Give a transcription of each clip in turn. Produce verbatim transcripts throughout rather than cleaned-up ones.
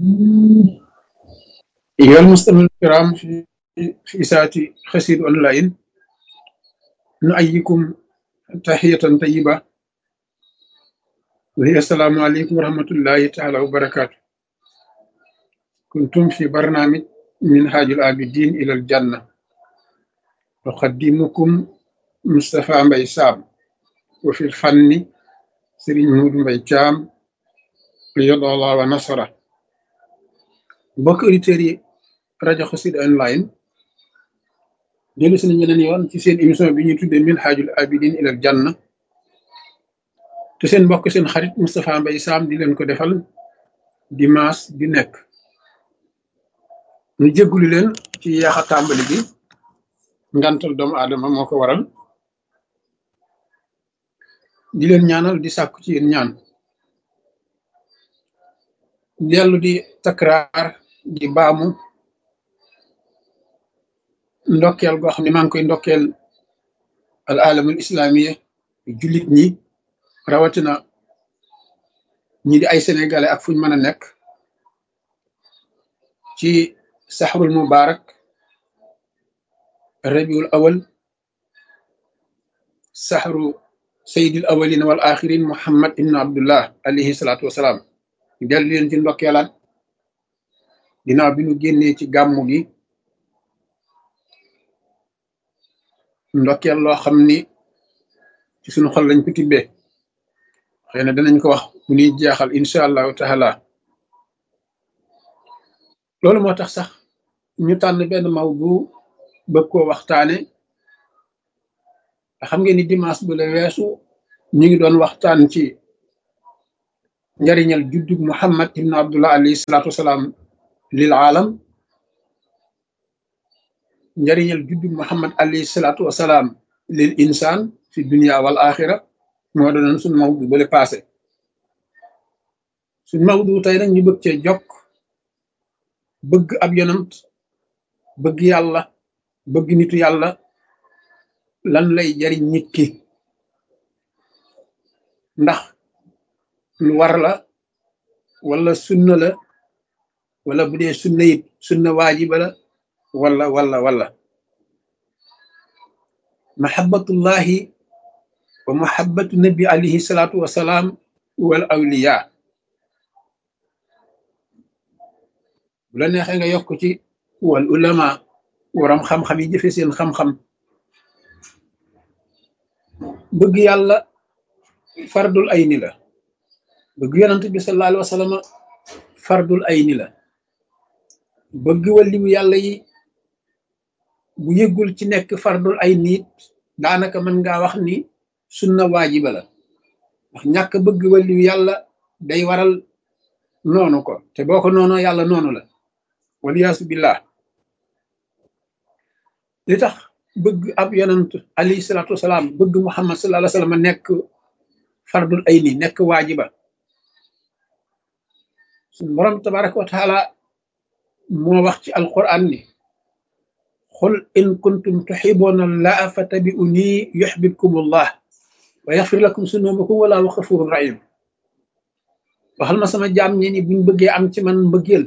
أيها المستمعون الكرام في في إذاعة قصيدة أونلاين، نحييكم تحية طيبة وهي السلام عليكم ورحمة الله تعالى وبركاته. كنتم في برنامج منهاج العابدين إلى الجنة، أقدمكم مصطفى مبي سام، وفي الفن سيرين مود مبي جام رياض الله ونصره. mbokk auditeurs yi rajo Xassida online dellu si nañ beneen yoon ci seen émission bi ñuy tuddee minhajul abidin ilal janna te seen mbokk seen xarit Moustapha Mbaye Sam di leen ko defal dimanche bi nekk. ñu jéggulu leen ci yaaxa tàmbali bi, ngantal doomu aadama moo ko waral. di leen ñaanal di sàkku ci yéen ñaan, dellu di takraar di baamu ndokkeel goo xam ne maa ngi koy ndokkeel al alamul islamiya jullit ñi, rawatina ñi di ay sénégalais ak fuñ mën a nekk ci saxrul mubarak rabiul awal, saxru sayyidil awalin wal axirin muhammad ibn abdullah alayhi salaatu wasalaam. dellu leen ci ndokkeelaat ginnaaw bi ñu génnee ci gàmmu gi, ndokkeel loo xam ni ci suñu xol lañ ko tibbee. xëy na danañ ko wax bu ñuy jeexal incha allahu taala. loolu moo tax sax ñu tànn benn mawdu bëgg koo waxtaane. xam ngeen ni dimanche bu la weesu ñu ngi doon waxtaan ci njariñal juddug muhammad ibn abdullah alayhi salaatu wasalaam lil aalam, njariñal juddug muhammad alayhi salaatu wasalaam lil insaan fi dunia wal axira moo doonoon suñ mawdu bale passé. suñ mawdu tey nag ñu bëgg cee jokk bëgg ab yonant, bëgg yàlla, bëgg nitu yàlla lan lay jariñ nit ki, ndax lu war la wala sunna la, wala bu dee sunna it sunna waajiba la wala wala wala mahabbatullahi wa mahabbatu nabi alayhi salaatu wasalaam wal awliya. bu la neexee nga yokk ci wal ulama, waram xam-xam yi jëfe seen xam-xam. bëgg yàlla fardul ayni la, bëgg yonent bi sallallahu alayhi wa sallam fardul ayni la. bëgg waliyu yàlla yi bu yëggul ci nekk fardul ayni it daanaka mën ngaa wax ni sunna waajiba la, ndax ñàkk bëgg waliyu yàlla day waral noonu ko, te boo ko noonoo yàlla noonu la, waliyaasu billah. li tax bëgg ab yonent alayhi salaatu wasalaam, bëgg muhammad sallallahu alayhi wa sallam nekk fardul ayni, nekk waajiba, suñu borom tabaraka wa taala moo wax ci alquran ni qul in kuntum tuhibbuna allaha fattabi'uni yuhbibkum allah wa yaghfir lakum sunubakum wallahu ghafurur rahim. waxal ma sama jaam ñi ni buñ bëggee am ci man mbëggeel,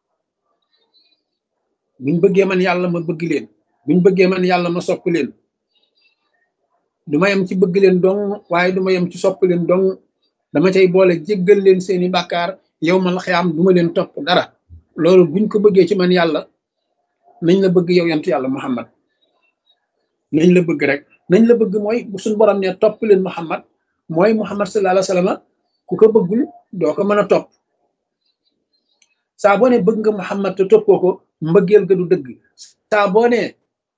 buñ bëggee man yàlla ma bëgg leen, buñ bëggee man yàlla ma sopp leen, du ma yem ci bëgg leen dong, waaye du ma yem ci sopp leen dong, dama cay boole jéggal leen seeni bàkkaar yow mal xiyaam, du ma leen topp dara. loolu buñ ko bëggee ci man yàlla, nañ la bëgg yow yant yàlla muhammad, nañ la bëgg rek. nañ la bëgg mooy bu suñ borom ne topp leen muhammad, mooy muhammad sallallahu alayhi wa sallam ku ko bëggul doo ko mën a topp. saa boo ne bëgg nga muhammad te toppoo ko, mbëggeel ga du dëgg. saa boo ne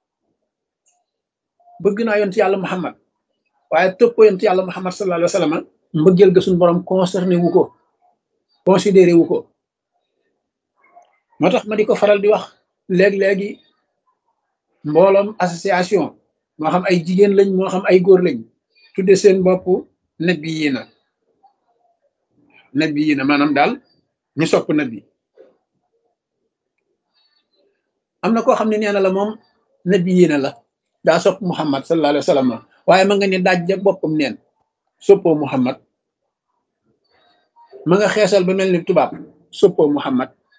bëgg naa yont yàlla muhammad waaye toppoo yont yàlla muhammad sallallahu alayhi wa sallam, mbëggeel ga suñ borom concerné wu ko, considéré wu ko. moo tax ma di ko faral di wax léeg-léegi mbooloom association, moo xam ay jigéen lañ moo xam ay góor lañ, tudde seen bopp nabi yi na nabi yi na maanaam daal ñu sopp nabi. am na koo xam ne nee na la moom nabi yi na la, daa sopp muhammad sallallahu alayhi wa sallam, waaye ma nga ne daaj ja boppam neen soppoo muhammad. ma nga xeesal ba mel ni tubaab, soppoo muhammad.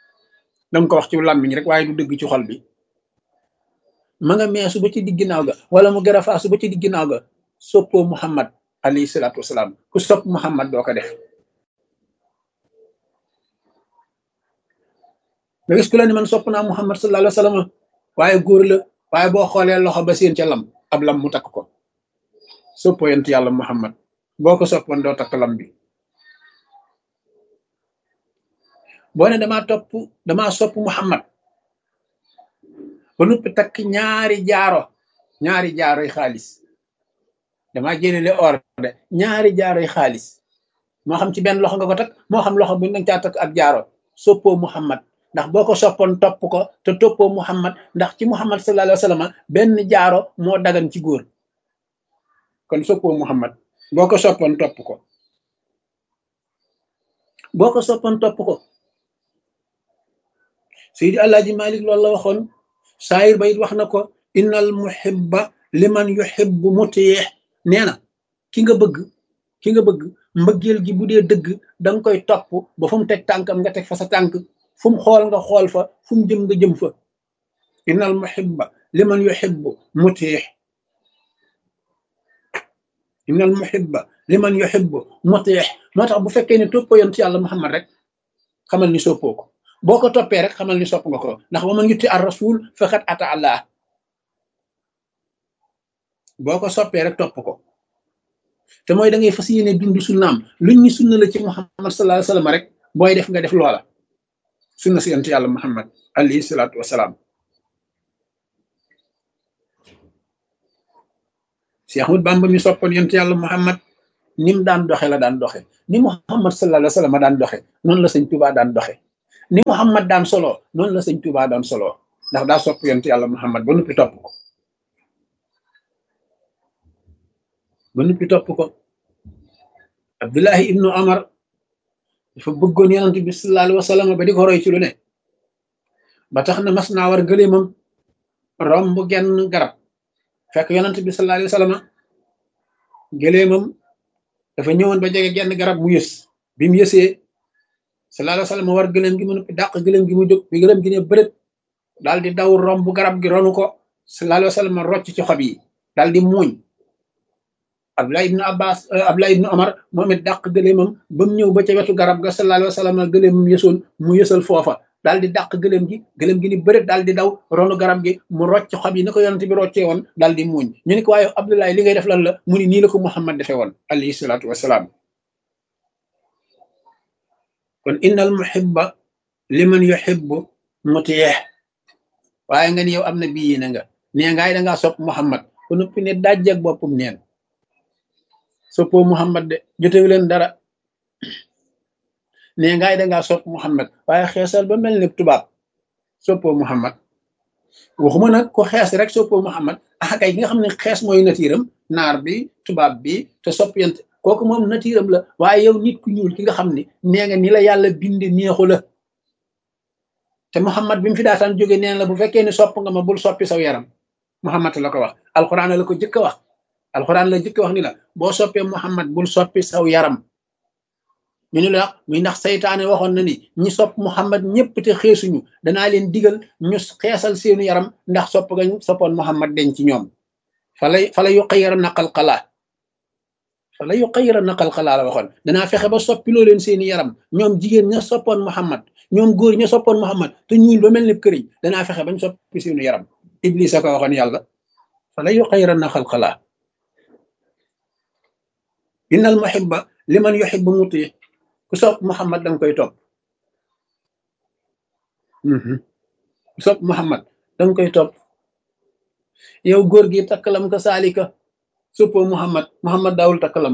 danga ko wax ci làmmiñ rek waaye du dëgg ci xol bi. ma nga meesu ba ci digg ginnaaw ga wala mu gën a faasu ba ci digg ginnaaw ga soppoo Muhammad alayhi salaatu wasalaam. ku sopp Muhammad doo ko def. nga gis ku la ni man sopp naa Muhammad sallallahu alayhi wa sallam waaye góor la waaye boo xoolee loxo ba seen ca lam ab lam mu takk ko. soppoo yent yàlla Muhammad boo ko soppoon doo takk lam bi. boo ne damaa topp damaa sopp Muhammad ba noppi takk ñaari jaaro ñaari jaaroy xaalis damaa jëlele or de ñaari jaaroy xaalis moo xam ci benn loxo nga ko takk moo xam loxo bu nga caa takk ak jaaro soppoo Muhammad ndax boo ko soppoon topp ko te toppoo Muhammad ndax ci Muhammad sallallahu alayhi wa sallam benn jaaro moo dagan ci góor kon soppoo Muhammad boo ko soppoon topp ko boo ko soppoon topp ko Seydi Alaaji Malik loolu la waxoon saayir ba it wax na ko innal muhibba liman yuhibbu mutiih nee na ki nga bëgg ki nga bëgg mbëggeel gi bu dee dëgg danga koy topp ba fu mu teg tànkam nga teg fa sa tànk fu mu xool nga xool fa fu mu jëm nga jëm fa innal muhibba liman yuhibbu mutiih innal muhibba liman yuhibbu mutiih moo tax bu fekkee ne toppoo yonent yàlla Muhammad rek xamal ni soppoo ko boo ko toppee rek xamal ni sopp nga ko ndax wa man yuti ar rasul faqad ata Allah boo ko soppee rek topp ko te mooy da ngay fas yéene dund sunnaam luñ ñu sunna la ci Muhammad sallallahu alayhi wa sallam rek booy def nga def loola sunna si yonent yàlla Muhammad alayhi salaatu wasalaam. Cheikh Ahmad Bamba mi soppoon yonent yàlla Muhammad ni mu daan doxe la daan doxe ni Muhammad sallallahu alayhi wa sallam daan doxe noonu la sëñ Tuubaa daan doxe ni Muhammad daan solo noonu la sëñ Tuubaa daan solo ndax daa sopp yonent yàlla Muhammad ba noppi topp ko ba noppi topp ko Abdullahi ibnu Amar dafa bëggoon yonent bi sallallahu alayhi wa sallam ba di ko roy ci lu ne ba tax na mas naa war gëléemam romb genn garab fekk yonent bi sallallahu alayhi wa sallam gëléemam dafa ñëwoon ba jege genn garab mu yës bi mu yësee sallallahu alayhi wa sallam war gëléem gi mu noppi dàq gëléem gi mu jóg bi gëléem gi ne bërët daal di daw romb garab gi ronu ko sallallahu alayhi wa sallam rocc ci xob yi daal di muuñ Abdullah ibnu Abbas Abdullah ibnu Omar moom it dàq gëléemam ba mu ñëw ba ca wetu garab ga sallallahu alayhi wa sallam gëléemam yësoon mu yësal foofa daal di dàq gëléem gi gëléem gi ni bërët daal di daw ronu garab gi mu rocc xob yi ni ko yonent bi roccee woon daal di muuñ ñu ni ko waaye Abdullah li ngay def lan la mu ni nii la ko Muhammad defee woon alayhi salaatu wasalaam. kon innal muhibba liman yuhibbu mutiih waaye nga ni yow am na bii na nga nee ngaay dangaa sopp Muhammad ku noppi ne dajjak boppam neen soppoo Muhammad de jotewu leen dara nee ngaay dangaa sopp Muhammad waaye xeesal ba mel ni tubaab soppoo Muhammad waxuma nag ko xees rek soppoo Muhammad ah kay ki nga xam ne xees mooy natiiram naar bi tubaab bi te sopp yent kooku moom natiiram la waaye yow nit ku ñuul ki nga xam ne nee nga ni la yàlla binde neexu la te Muhammad bi mu fi daataan jóge neen la bu fekkee ne sopp nga ma bul soppi saw yaram Muhammad la ko wax alxuraan la ko jëkk a wax alxuraan la jëkk a wax ni la boo soppee Muhammad bul soppi saw yaram ñu ni la muy ndax saytaane waxoon na ni ñi sopp Muhammad ñëpp te xeesuñu danaa leen digal ñu xeesal seenu yaram ndax sopp gañ soppoon Muhammad deñ ci ñoom falay fala yu xayira naqal xalaa fala yu xayira naqal xalaa la waxoon danaa fexe ba soppiloo leen seeni yaram ñoom jigéen ña soppoon Muhammad ñoom góor ña soppoon Muhammad te ñuul ba mel ni këriñ danaa fexe bañ soppi seenu yaram Iblis a ko waxoon yàlla fala yu xayira naqal xalaa innal muhibba liman yuhibbu mutiih ku sopp Muhammad danga koy topp ku sopp Muhammad danga koy topp yow góor gi takkalam ka saalika soppoo Muhammad Muhammad daawul takkalam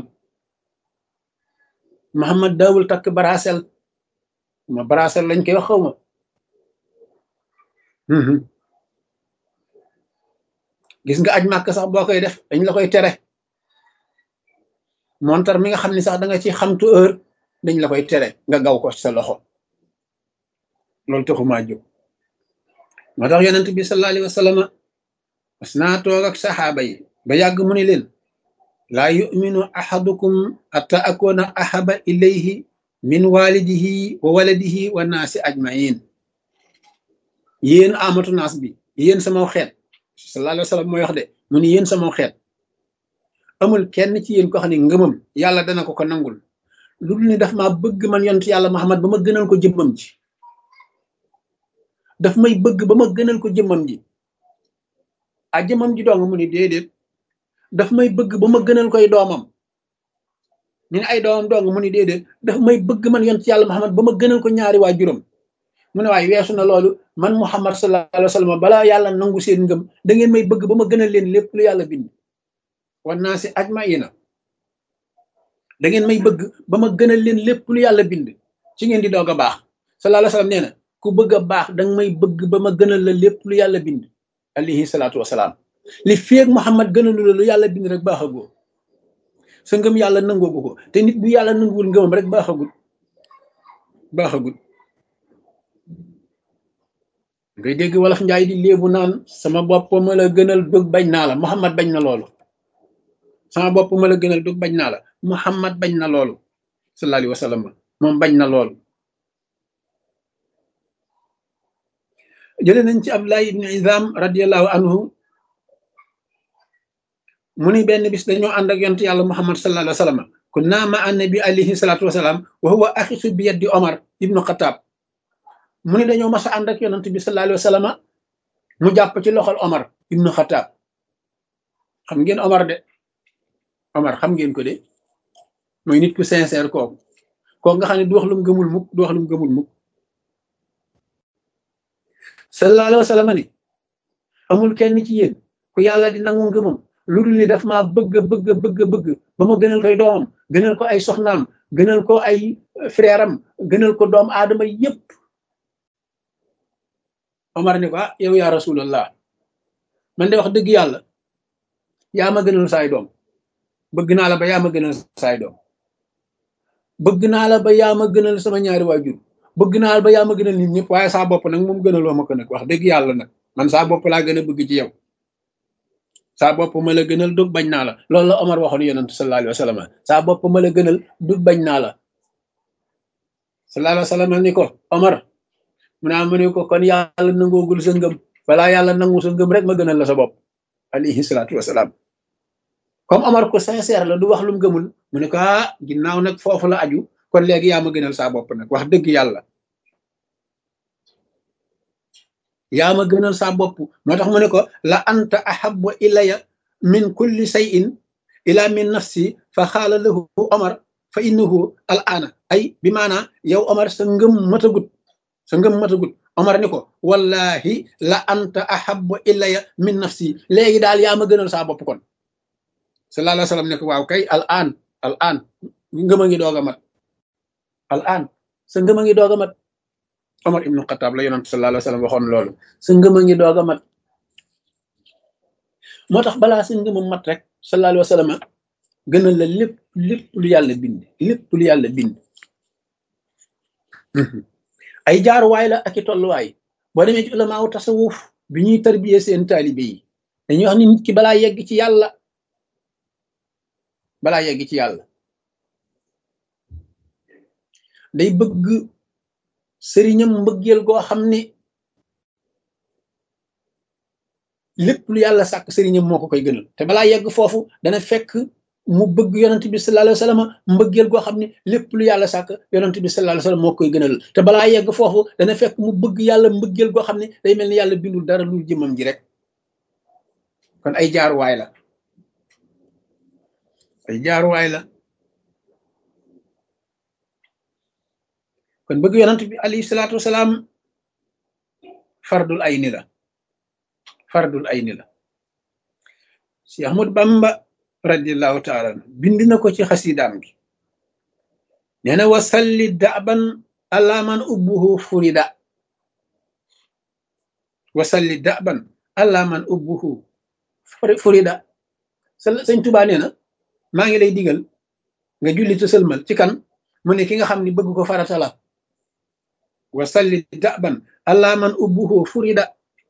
Muhammad daawul takk barasel ma barasel lañ koy wax xaw ma gis nga aj màkk sax boo koy def dañ la koy tere montar mi nga xam ni sax da nga ci xamtu heure dañ la koy tere nga gaw ko sa loxo loolu taxumaa jóg moo tax yonent bi sallallahu alayhi wa sallam mas naa toog ak saxaaba yi ba yàgg mu ne leen laa yuminu ahadukum hatta akuna ahaba ilayhi min walidihi wa waladihi wa naasi ajmain yéen amatu naas bi yéen sama xeet sallallahu alayhi wa sallam mooy wax de mu ni yéen sama xeet amul kenn ci yéen ko xam ne ngëmam yàlla dana ko ko nangul lu dul ni daf maa bëgg man yonent yàlla Muhammad ba ma gënal ko jëmmam ji daf may bëgg ba ma gënal ko jëmmam ji a jëmmam ji dong mu ni déedéet daf may bëgg ba ma gënal koy doomam ñu ne ay doomam dong mu ni déedéet daf may bëgg man yonent yàlla Muhammad ba ma gënal ko ñaari waajuram mu ne waaye weesu na loolu man Muhammad sallallahu alayhi wa sallam balaa yàlla nangu seen ngëm da ngeen may bëgg ba ma gënal leen lépp lu yàlla bind wan naa si ajmaina da ngeen may bëgg ba ma gënal leen lépp lu yàlla bind ci ngeen di doog a baax sallallahu alayhi wa sallam nee na ku bëgg a baax danga may bëgg ba ma gënal la lépp lu yàlla bind alayhi salaatu wasalaam li feeg Muhammad gënalu la lu yàlla bind rek baaxagoo sa ngëm yàlla nangoogu ko te nit bu yàlla nanguwul ngëmam rek baaxagul baaxagul ngay dégg wolof njaay di léebu naan sama bopp ma la gënal dug bañ naa la Muhammad bañ na loolu sama bopp ma la gënal dug bañ naa la Muhammad bañ na loolu sallallahu alayhi wa sallam moom bañ na loolu jële nañ ci Abdullah ibn Izam radiyallahu anhu mu ni benn bis dañoo ànd ak yonent yàlla Muhammad sallallahu alayhi wa sallam kunna ma annabi alayhi salatu wasalaam wa huwa axisu bi yaddi Omar ibnu Xataab mu ni dañoo mas a ànd ak yonent bi sallallahu alayhi wa sallam mu jàpp ci loxol Omar ibnu Xataab xam ngeen Omar de Omar xam ngeen ko de mooy nit ku sincère kooku kooku nga xam ne du wax lu mu gëmul mukk du wax lu mu gëmul mukk sallallahu alayhi wa sallam ni amul kenn ci yéen ku yàlla di nangu ngëmam lu dul ni daf maa bëgg bëgg bëgg bëgg ba ma gënal koy doomam gënal ko ay soxnaam gënal ko ay frère am gënal ko doom aadama yépp Omar ni ko ah yow yaa rasulallah man de wax dëgg yàlla yaa ma gënal saay doom bëgg naa la ba yaa ma gënal saay doom bëgg naa la ba yaa ma gënal sama ñaari waajur bëgg naa la ba yaa ma gënal nit ñëpp waaye saa bopp nag moom gënaloo ma ko nag wax dëgg yàlla nag man saa bopp laa gën a bëgg ci yow saa bopp ma la gënal dug bañ naa la loolu la Omar waxoon yonent sallallahu alayhi wa sallam saa bopp ma la gënal dug bañ naa la sallallahu alayhi wa sallam ni ko Omar mu naa mu ne ko kon yàlla nangoogul sa ngëm balaa yàlla nangu sa ngëm rek ma gënal la sa bopp alayhi salaatu wasalaam comme Omar ko sincère la du wax lu mu gëmul mu ne ko ah ginnaaw nag foofu la aju kon léegi yaa ma gënal saa bopp nag wax dëgg yàlla yaa ma gënal saa bopp moo tax mu ne ko la anta ahabbu ilaya min kulli shay'in ila min nafsi fa xaala lahu Omar fa innahu al ana ay bi maanaa yow Omar sa ngëm matagut sa ngëm matagut Omar ni ko wallahi la anta ahabbu ilaya min nafsi léegi daal yaa ma gënal saa bopp kon sallallahu alayhi wa sallam ne ko waaw kay al an al an ngëm a ngi doog a mat al an sa ngëm a ngi doog a mat Omar ibnu Xataab la yonent sallallahu alayhi wa sallam waxoon loolu sa ngëm a ngi doog a mat moo tax balaa sa ngëm a mat rek sallallahu alayhi wa sallam gënal la lépp lépp lu yàlla bind lépp lu yàlla bind ay jaaruwaay la ak i tolluwaay boo demee ci ulamaaw tasawuf bi ñuy tarbiyee seen taalibe yi dañuy wax ni nit ki balaa yegg ci yàlla balaa yegg ci yàlla day bëgg sëriñam mbëggeel goo xam ne lépp lu yàlla sàkk sëriñam moo ko koy gënal te balaa yegg foofu dana fekk mu bëgg yonent bi sallallahu alayhi wa sallam mbëggeel goo xam ne lépp lu yàlla sàkk yonent bi sallallahu alayhi wa sallam moo koy gënal te balaa yegg foofu dana fekk mu bëgg yàlla mbëggeel goo xam ne day mel ni yàlla bindul dara lu jëmmam ji rek kon ay jaaruwaay la ay jaaruwaay la kon bëgg yonent bi alayhi salaatu wasalaam fardul ayni la fardul ayni la si Ahmad Bamba radiyallahu taala bind na ko ci xasidaam gi nee na wasalli daban ala man ubbuhu furida wasalli daban ala man ubbuhu furida sëñ Tuubaa nee na maa ngi lay digal nga julli te sëlmal ci kan mu ne ki nga xam ni bëgg ko farata la wasalli daban ala man ubbuhu furida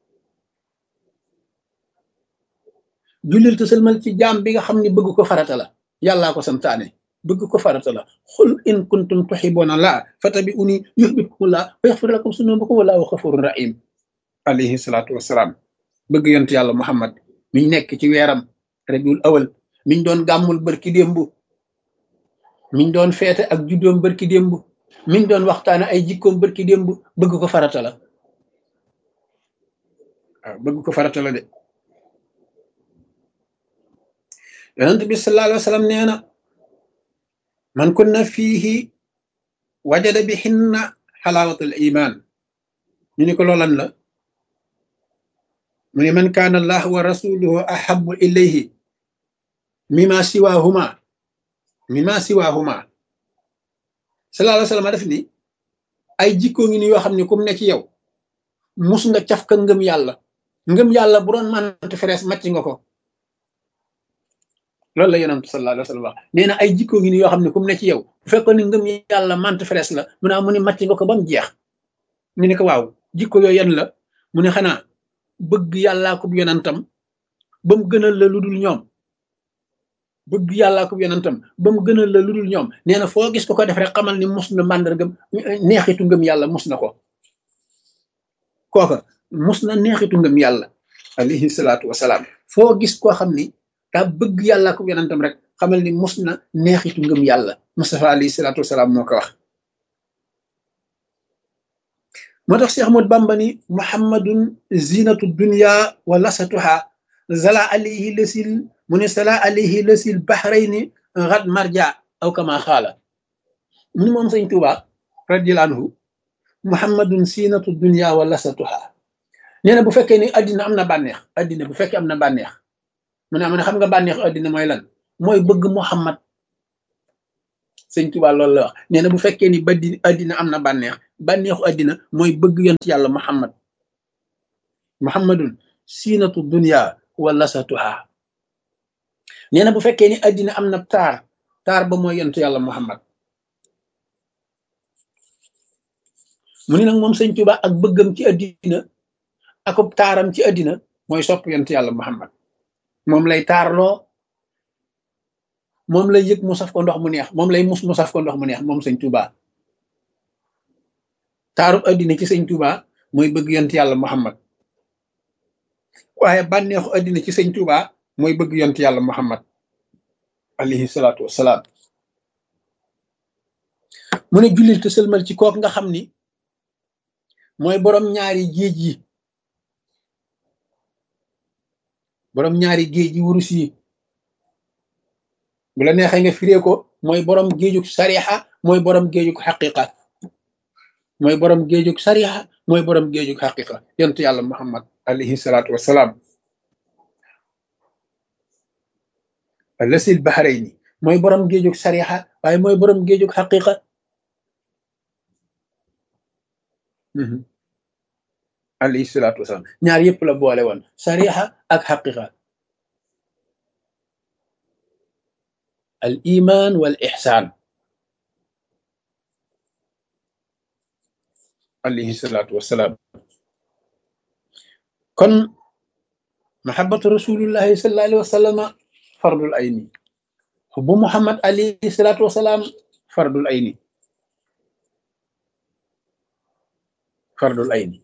jullil te sëlmal ci jaam bi nga xam ni bëgg ko farata la yàllaa ko santaane bëgg ko farata la xul in kuntum tuhibbuna laa fattabi'uni yuhbibkumu laa wa yaghfir lakum zunubakum wallahu ghafurur rahim alayhi salaatu wasalaam bëgg yont yàlla muhammad miñ nekk ci weeram rabiul awal miñ doon gàmmul barki démb miñ doon feete ak juddoom barki démb miñ doon waxtaane ay jikkoom barki démb bëgg ko farata la waaw bëgg ko farata la de yonent bi sallallahu alayhi wa sallam nee na man kunna fiihi wajada bi hinna xalaawatul iman ñu ni ko loolan la mu ne man kaana allah wa rasuluhu ahabu ilayhi mima siwahuma mima siwahuma sallallahu alayhi wa sallam def ni ay jikkoo ngi ni yoo xam ne kum ne ci yow mus nga caf ka ngëm yàlla ngëm yàlla bu doon mante ferees màcc nga ko loolu la yonent sallallahu alayhi wa sallam wax nee na ay jikkoo ngi ni yoo xam ne kum ne ci yow bu fekkoon ni ngëm yàlla mante ferees la mu ne mu ne màcc nga ko ba mu jeex ñu ne ko waaw jikko yooyu yan la mu ne xanaa bëgg yàllaa ko yonentam ba mu gënal la lu dul ñoom bëgg yàllaa ko yonentam ba mu gënal la lu dul ñoom nee na foo gis ko ko def rek xamal ni mus na màndargam neexitu ngëm yàlla mus na ko kooka mus na neexitu ngëm yàlla alayhi salaatu wasalaam foo gis koo xam ni daa bëgg yàllaa ko yonentam rek xamal ni mus na neexitu ngëm yàlla Mustafa alayhi salaatu wasalaam moo ko wax moo tax Cheikh Ahmad Bamba ni muhammadun zinatu dunya wa lasatuha zala alayhi lasil mu ne sala alayhi lasil bahrayni ghad marja aw kama xaala mu ni moom sëñ Tuuba radiyallahu anhu muhammadun zinatu dunya wa lasatuha nee na bu fekkee ni addina am na bànneex addina bu fekkee am na bànneex mu ne am na xam nga bànneex addina mooy lan mooy bëgg muhammad sëñ Tuuba loolu la wax nee na bu fekkee ni baddi addina am na bànneex bànneexu addina mooy bëgg yont yàlla muhammad muhammadun siinatu dunya wa lasatuha nee na bu fekkee ni addina am na taar taar ba mooy yont yàlla muhammad mu ni nag moom sëñ Tuuba ak bëggam ci addina akub taaram ci addina mooy sopp yont yàlla muhammad moom lay taarloo moom lay yëg mu saf ko ndox mu neex moom lay mus mu saf ko ndox mu neex moom sëñ Tuuba taarub addina ci sëñ Tuuba mooy bëgg yont yàlla muhammad waaye bànneexu addina ci sëñ Tuuba mooy bëgg yont yàlla muhammad alayhi salaatu wassalaam mu ne jullil te sëlmal ci kook nga xam ni mooy borom ñaari géej yi borom ñaari géej yi wurus yi bu la neexee nga firee ko mooy borom géejug sariha mooy borom géejug xaqiqa mooy borom géejug sariha mooy borom géejug xaqiqa yonent yàlla muhammad alayhi salaatu wassalaam lasil bahrayni mooy borom géejug sariha waaye mooy borom géejug xaqiqa alayhi salaatu wassalaam ñaar yëpp la boole woon sariha ak xaqiqa al iman wal ihsan alayhi salaatu wassalaam kon mahabbatu rasulillahi sallallahu alayhi wa sallam fardul ayni xubbu muhammad alayhi salaatu wassalaam fardul ayni fardul ayni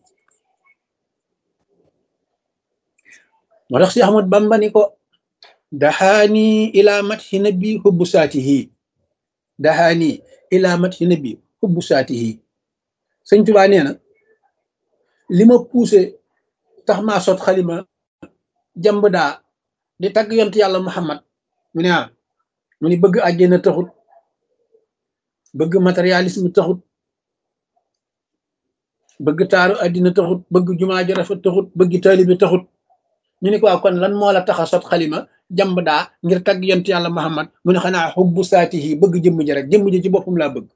moo tax si Ahmad Bamba ni ko daxaani ila mathi nabi hubbu saatihi daxaani ila mathi nabi hubbu saatihi sëñ Tuubaa nee na li ma poussé tax maa sot xalima jàmb daa di tagg yont yàlla muhammad mu ne ah mu ni bëgg àjjana taxut bëgg matérialisme taxut bëgg taaru àddina taxut bëgg jumaa ju rafet taxut bëgg taalibi taxut ñu ne ko waaw kon lan moo la tax a sot xalima jàmb daa ngir tagg yont yàlla muhammad mu ne xanaa xubbu saatihi bëgg jëmm ji rek jëmm ji ci boppam laa bëgg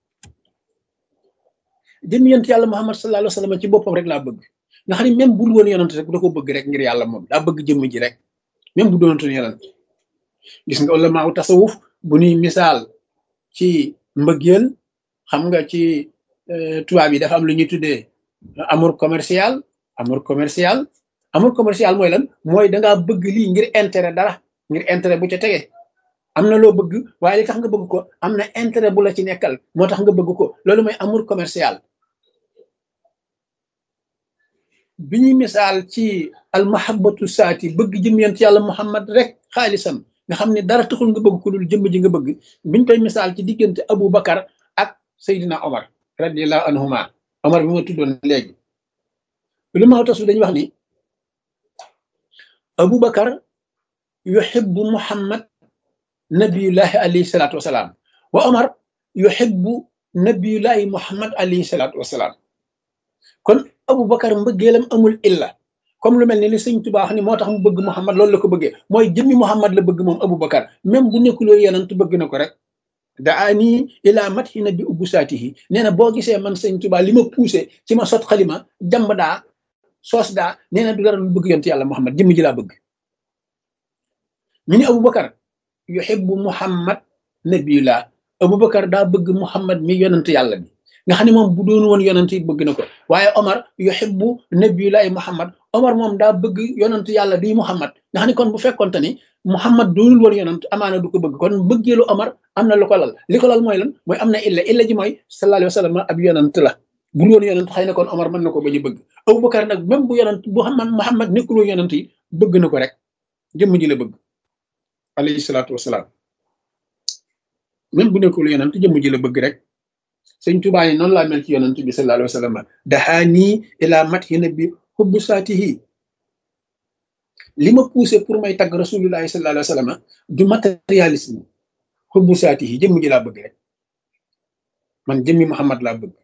jëmm yont yàlla muhammad sallallahu alayhi wa sallam ci boppam rek laa bëgg nga xam ne même bu dul woon yonent rek da ko bëgg rek ngir yàlla moom daa bëgg jëmm ji rek même bu doonutoon yonent gis nga ulama u tasawuf bu ñuy misaal ci mbëggeel xam nga ci tubaab yi dafa am lu ñuy tuddee amour commercial amour commercial amour commercial mooy lan mooy dangaa bëgg lii ngir intérêt dara ngir intérêt bu ca tege am na loo bëgg waaye li tax nga bëgg ko am na intérêt bu la ci nekkal moo tax nga bëgg ko loolu mooy amour commercial bi ñuy misaal ci al mahabbatu saati bëgg jëm yent yàlla muhammad rek xaalisam nga xam ne dara taxul nga bëgg ku dul jëmm ji nga bëgg biñ koy misaal ci diggante Abu Bakar ak Seydina Omar radiallahu anhuma Omar bi ma tuddoon léegi lu ma tasu dañuy wax ni Abu Bakar yuhibbu muhammad nabiyullahi alayhi salaatu wasalaam wa Omar yuhibbu nabiyullahi muhammad alayhi salaatu wasalaam kon Abu Bakar mbëggeelam amul illa comme lu mel ni li sëñ Tuubaa wax ni moo tax mu bëgg Muhammad loolu la ko bëggee mooy jëmmi Muhammad la bëgg moom Abu Bakar même bu nekkuloo yenant bëgg na ko rek daani ila mathi nabi ubbu saatihi nee na boo gisee man sëñ Tuubaa li ma poussé ci ma sot xalima jàmb daa soos daa nee na du dara lu bëgg yonent yàlla Muhammad jëmmi ji laa bëgg ñu ni Abu Bakar yuhibbu Muhammad nabiyullah Abu Bakar daa bëgg Muhammad mi yonent yàlla bi nga xam ne moom bu doon woon yonent yi bëgg na ko waaye Omar yuhibbu nabiyullahi Muhammad Omar moom daa bëgg yonent yàlla bi Muhammad nga xam ne kon bu fekkonte ni Muhammad doonul woon yonent amaana du ko bëgg kon bëggeelu Omar am na lu ko lal li ko lal mooy lan mooy am na illa illa ji mooy sallallahu alayhi wa sallam ab yonent la bu woon yonent xëy na kon Omar mën na ko bañ a bëgg Abu Bakar nag même bu yonent bu xam Muhammad nekkul woon yonent yi bëgg na ko rek jëmm ji la bëgg alayhi salaatu wasalaam même bu nekkul yonent jëmm ji la bëgg rek sëñ Tuubaa yi noonu laa mel ci yonent bi sallallahu alayhi wa sallam dahaani ila mathi nabi hubbu saatihi li ma poussé pour may tagg rasulullahi sallallahu alayhi wa sallam du matérialisme hubbu saatihi jëmm ji laa bëgg rek man jëmmi Muhammad laa bëgg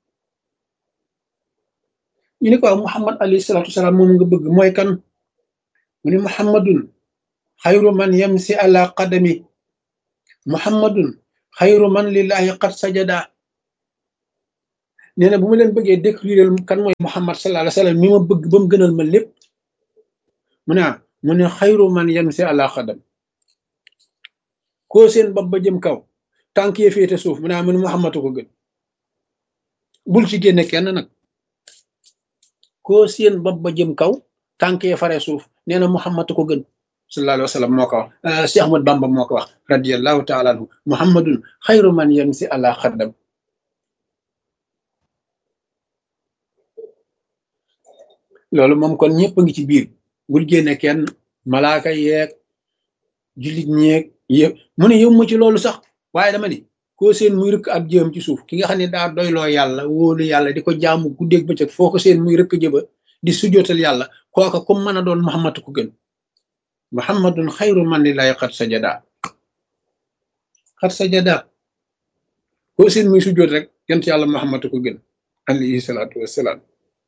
ñu ne ko Muhammad alayhi salaatu wasalaam moom nga bëgg mooy kan mu ne Muhammadun xayru man yamsi ala qadami Muhammadun xayru man lillahi qad sajada nee na bu ma leen bëggee décrire kan mooy Muhammad sallallahu alayhi wa sallam mi ma bëgg ba mu gënal ma lépp mu ne mu ne xayru man yamsi ala qadam koo seen bopp ba jëm kaw tànk yee féete suuf mu ne mu ne Muhammad ko gën bul ci génne kenn nag koo seen bopp ba jëm kaw tànk yee fare suuf nee na Muhammad ko gën sallallahu alayhi wa sallam moo ko wax Cheikh Ahmad Bamba moo ko wax radiyallahu taala anhu Muhammadun xayru man yamsi ala qadam loolu moom kon ñëpp a ngi ci biir bul génne kenn malaaka yeeg jullit ñeeg yëpp mu ne yow ma ci loolu sax waaye dama ni koo seen muy rëkk ab jëm ci suuf ki nga xam ne daa doyloo yàlla wóolu yàlla di ko jaamu guddeeg bëccëg foo ko seen muy rëkk jëba di sujjootal yàlla kooka comme mën a doon Muhammad ko gën Muhammadun xayru man lillahi qad sajada qad sajada koo seen muy sujjoot rek yent yàlla Muhammad ko gën alayhi salaatu wassalaam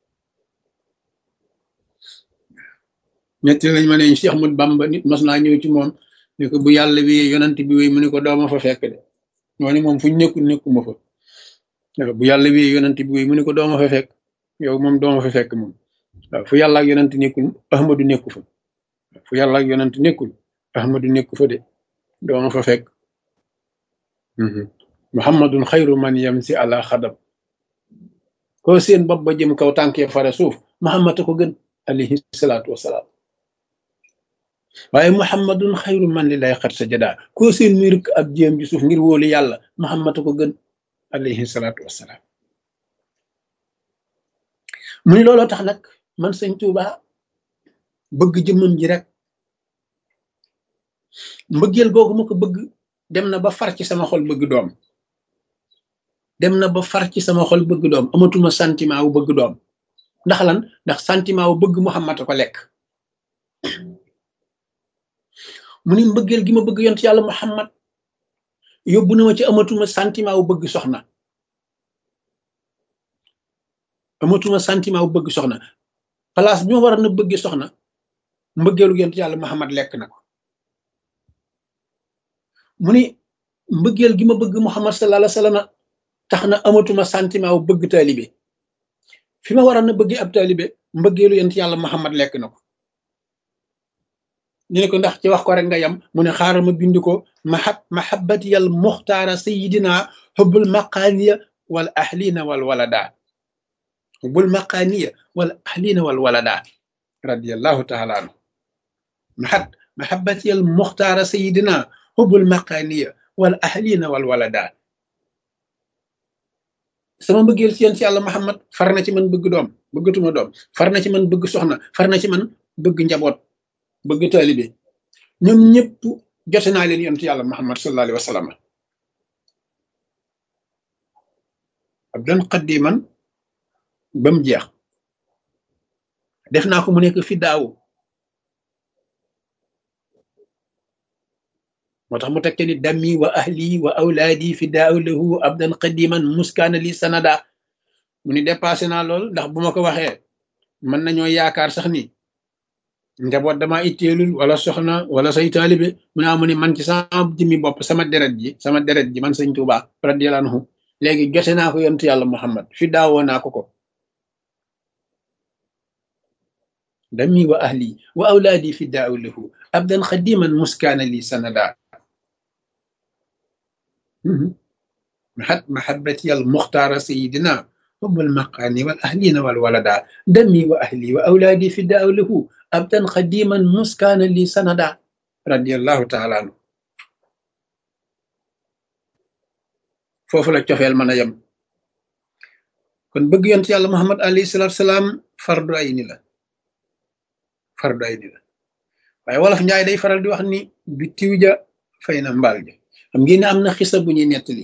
ñetti lañ ma ne Cheikh Ahmad Bamba nit mas naa ñëw ci moom ne ko bu yàlla wi yonent bi wéy mu ne ko dooma fa fekk de ñoo ni moom fuñ nekkul nekkuma fa bu yàlla wi yonent bi wéy mu ne ko dooma fa fekk yow moom dooma fa fekk moom waaw fu yàlla ak yonent nekkul Ahmadu nekku fa fu yàlla ak yonent nekkul Ahmadu nekku fa de dooma fa fekk Muhammadun xayru man yamsi ala xadam koo seen bopp ba jëm kaw tànkee fare suuf Muhammad ko gën alayhi salaatu wasalaam waaye Muhammadun xayru man lillahi qad sajada koo seen muy rëkk ab jéem ci suuf ngir wóolu yàlla Muhammad ko gën alayhi salaatu wasalaam mu ni looloo tax nag man sëñ Tuuba bëgg jëmmam ji rek mbëggeel googu ma ko bëgg dem na ba far ci sama xol bëgg doom dem na ba far ci sama xol bëgg doom amatuma sentiment wu bëgg doom ndax lan ndax sentiment wu bëgg Muhammad ko lekk mu ni mbëggeel gi ma bëgg yont yàlla Muhammad yóbbu na ma ci amatuma sentiment wu bëgg soxna amatuma sentiment wu bëgg soxna place bi ma war a na bëgg soxna mbëggeelu yont yàlla Muhammad lekk na ko mu ni mbëggeel gi ma bëgg Muhammad sallallahu alayhi wa sallam tax na amatuma sentiment wu bëgg taalibe fi ma war a na bëgg ab taalibe mbëggeelu yont yàlla Muhammad lekk na ko ñu ne ko ndax ci wax ko rek nga yam mu ne xaaral ma bind ko mahab mahabbati al muxtaara sayidina hubbul maqaaniya wal ahlina wal walada hubbul maqaaniya wal ahlina wal walada radiyallahu taala anhu mahab mahabbati al muxtaara sayidina hubbul maqaaniya wal ahlina wal walada sama mbëggeel ci yéen ci yàlla Muhammad far na ci man bëgg doom bëggatuma doom far na ci man bëgg soxna far na ci man bëgg njaboot bëgg taalibe ñoom ñëpp jote naa leen yonent yàlla Muhammad sallallahu alayhi wa sallam abdan qadiman ba mu jeex def naa ko mu nekk fi daaw moo tax mu tekke ni dammi wa ahli wa awlaadi fi daaw lahu abdan qadiman muskaana li sanada mu ni dépassé naa lool ndax bu ma ko waxee mën nañoo yaakaar sax ni njaboot dama itteelul wala soxna wala say taalibe mu naa mu ni man ci sama jëmmi bopp sama deret ji sama deret ji man sëñ Tuuba radiyallahu anhu léegi jote naa ko yontu yàlla Muhammad fi daawoo naa ko ko dammi wa ahli wa awlaadi fi daaw lahu abdan qadiman muskaana li sanada محت محبتي المختار سيدنا حب المقام والأهلين والولدا دمي وأهلي وأولادي فداء له أبدا قديما مسكانا لي سندا رضي الله تعالى عنه فوفو لا تيوفال مانا يم كون بëgg yonent yàlla Muhammad alayhi salaatu salaam fardu ayni la fardu ayni la waaye wolof njaay day faral di wax ni bi tiw ja fay na mbaal ja xam ngeen ne am na xisa bu ñuy nettali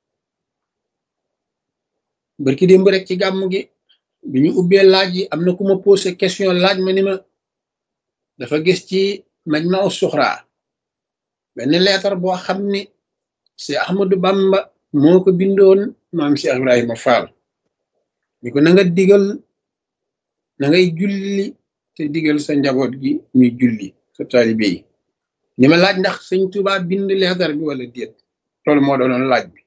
barki démb rek ci gàmm gi bi ñu ubbee laaj yi am na ku ma posé question laaj ma ni ma dafa gis ci Majma'u Suxra benn leetar boo xam ni si Ahmadou Bamba moo ko bindoon maam si Ibrahima Fall ni ko na nga digal na ngay julli te digal sa njaboot gi ñuy julli sa taalibe yi ni ma laaj ndax sëñ Tuuba bind leetar bi wala déet loolu moo doonoon laaj bi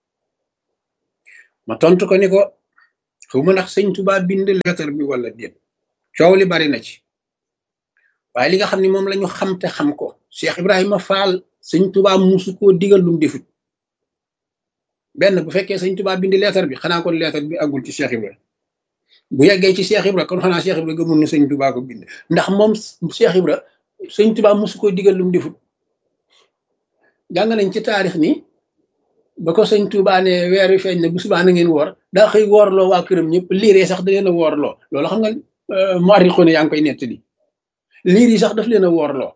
ma tontu ko ni ko xawma ndax sëñ Tuuba bind leetar bi wala déet coow li bari na ci waaye li nga xam ne moom la ñu xam te xam ko Cheikh Ibrahima Fall sëñ Tuuba musu koo digal lum defut benn bu fekkee sëñ Tuuba bind leetar bi xanaa kon leetar bi àggul ci Cheikh Ibrahima bu yeggee ci Cheikh Ibrahima kon xanaa Cheikh Ibrahima gëmul ne sëñ Tuuba ko bind ndax moom Cheikh Ibrahima sëñ Tuuba musu koo digal lum defut jàng nañ ci taarix ni ba ko sëñ Tuuba ne weer wi feeñ na bu subaa na ngeen woor daa xëy woorloo waa këram ñëpp liiree sax da leen a woorloo loolu xam nga muarrixu ne yaa ngi koy nettali liir yi sax daf leen a woorloo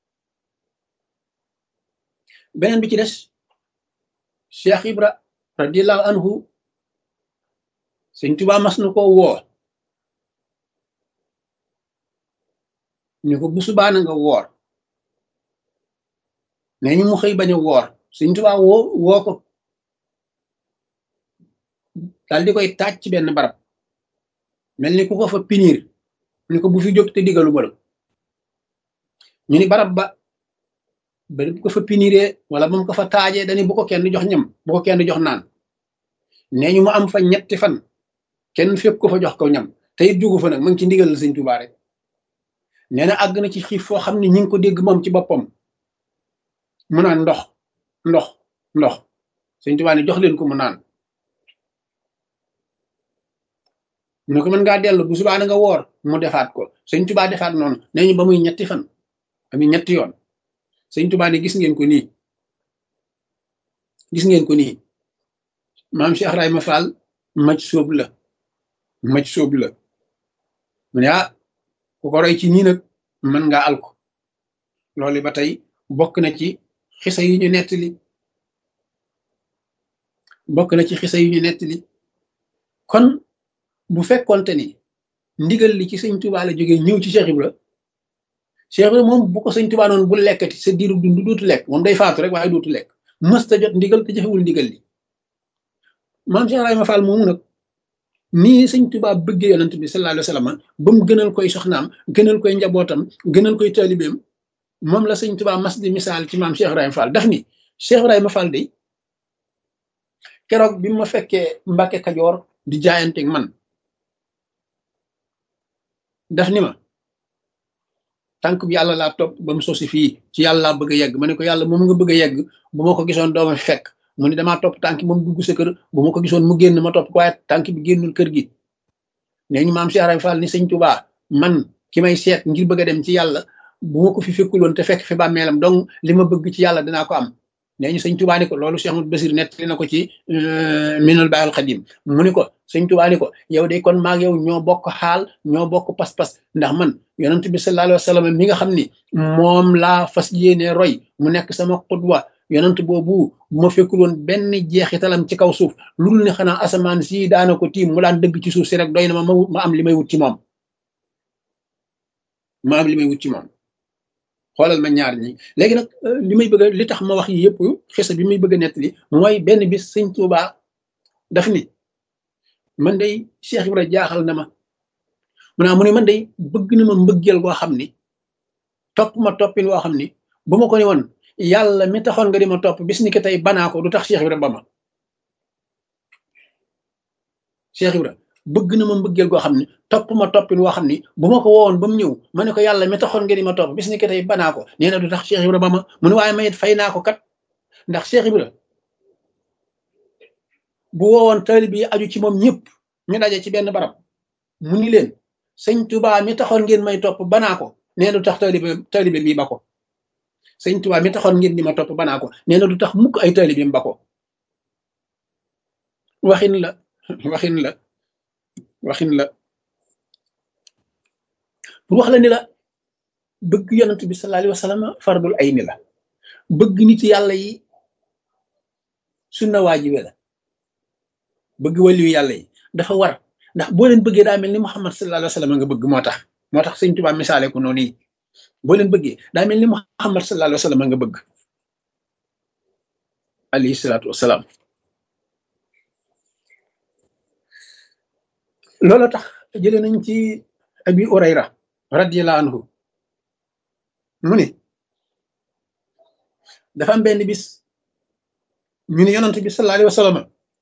beneen bi ci des Cheikh Ibra radiyallahu anhu sëñ Tuuba mas na koo woo ni ko bu subaa na nga woor nee ñu mu xëy bañ a woor sëñ Tuuba woo woo ko daal di koy taaj ci benn barab mel ni ku ko fa pinir ni ko bu fi jóg te digalu ma la ñu ni barab ba ba bu ko fa piniree wala ba mu ko fa taajee dañu bu ko kenn jox ñam bu ko kenn jox naan nee ñu mu am fa ñetti fan kenn fépp ko fa jox ko ñam te it jógu fa nag ma ngi ci ndigal la sëñ Tuuba rek nee na àgg na ci xiif foo xam ne ñi ngi ko dégg moom ci boppam mu naan ndox ndox ndox sëñ Tuuba ne jox leen ko mu naan mu ne ko mën ngaa dellu bu subaa na nga woor mu defaat ko sëñ Tuuba defaat noonu nee ñu ba muy ñetti fan ami ñetti yoon sëñ Tuuba ne gis ngeen ko nii gis ngeen ko nii maam Cheikh Ibrahima Fall maj sóob la maj sóob la mu ne ah ku ko roy ci nii nag mën ngaa alko loolu ba tey bokk na ci xisa yi ñu nettali bokk na ci xisa yi ñu nettali kon bu fekkonte ni ndigal li ci sëñ Tuuba la jógee ñëw ci Cheikh Ibra Cheikh Ibra moom bu ko sëñ Tuuba noonu bu lekkati sa diiru dund dootu lekk moom day faatu rek waaye dootu lekk mësta jot ndigal te jëfewul ndigal li maam Cheikh Ibrahima Fall moomu nag nii sëñ Tuuba bëggee yonent bi sallallahu alayhi wa sallam ba mu gënal koy soxnaam gënal koy njabootam gënal koy taalibeem moom la sëñ Tuuba mas di misaal ci maam Cheikh Ibrahima Fall daf ni Cheikh Ibrahima Fall de keroog bi ma fekkee Mbàkke Kajoor di jaayanteeg man daf ni ma tànk bi yàlla laa topp ba mu sosi fii ci yàlla laa bëgg a yegg ma ne ko yàlla moom nga bëgg a yegg bu ma ko gisoon dooma fi fekk mu ni damaa topp tànk moom dugg sa kër bu ma ko gisoon mu génn ma topp ko waaye tànk bi génnul kër gi nee ñu maam Cheikh Ibrahima Fall ni sëñ Tuuba man ki may seet ngir bëgg a dem ci yàlla bu ma ko fi fekkuloon te fekk fi bàmmeelam donc li ma bëgg ci yàlla dinaa ko am nee ñu sëñ Tuubaa ni ko loolu Cheikh Ahmadou Basir nettali na ko ci Minanul Baaqil Qadiim mu ni ko sëñ Tuubaa ni ko yow de kon maag yow ñoo bokk xaal ñoo bokk pas-pas ndax man yonent bi sallallahu alayhi wa sallam mi nga xam ni moom laa fas yéene roy mu nekk sama xudwa yonent boobu bu ma fekkul woon benn jeexitalam ci kaw suuf lu dul ne xanaa asamaan si daana ko tiim mu daan dëgg ci suuf si rek doy na ma ma am li may wut ci moom ma am li may wut ci moom xoolal ma ñaar ñi léegi nag li may bëgg a li tax ma wax yi yëpp xisa bi may bëgg a nettali mooy benn bis sëñ Tuubaa daf ni man day Cheikh Ibra jaaxal na ma mu naa mu ne man day bëgg na ma mbëggeel goo xam ni topp ma toppin woo xam ni bu ma ko ne woon yàlla mi taxoon nga di ma topp bis ni ki tey banaa ko du tax Cheikh Ibra ba ma Cheikh Ibra bëgg na ma mbëggeel goo xam ni topp ma toppin woo xam ni bu ma ko woowoon ba mu ñëw ma ne ko yàlla mi taxoon nga di ma topp bis ni ki tey banaa ko nee na du tax Cheikh Ibra ba ma mu ne waaye mayit fay naa ko kat ndax Cheikh Ibra bu woowoon taalib yi aju ci moom ñëpp ñu daje ci benn barab mu ni leen sëñ Tuubaa mi taxoon ngeen may topp banaa ko nee na du tax taalibe taalibe mi ba ko sëñ Tuubaa mi taxoon ngeen di ma topp banaa ko nee na du tax mukk ay taalibe mi ba ko waxin la waxin la waxin la pour wax la ni la bëgg yonent bi sallallahu alayhi wa sallam fardul ayni la bëgg nit yàlla yi sunna waajibe la bëgg waliyu yàlla yi dafa war ndax boo leen bëggee daa mel ni Muhammad sallallahu alayhi wa sallam nga bëgg moo tax moo tax sëñ Tuubaa misaale ko noonu yi boo leen bëggee daa mel ni Muhammad sallallahu alayhi wa sallam nga bëgg alayhi salaatu wasalaam loolu tax jëlee nañ ci Abi Hurayra radiyallahu anhu mu ne dafa am benn bis ñu ne yonent bi sallallahu alayhi wa sallam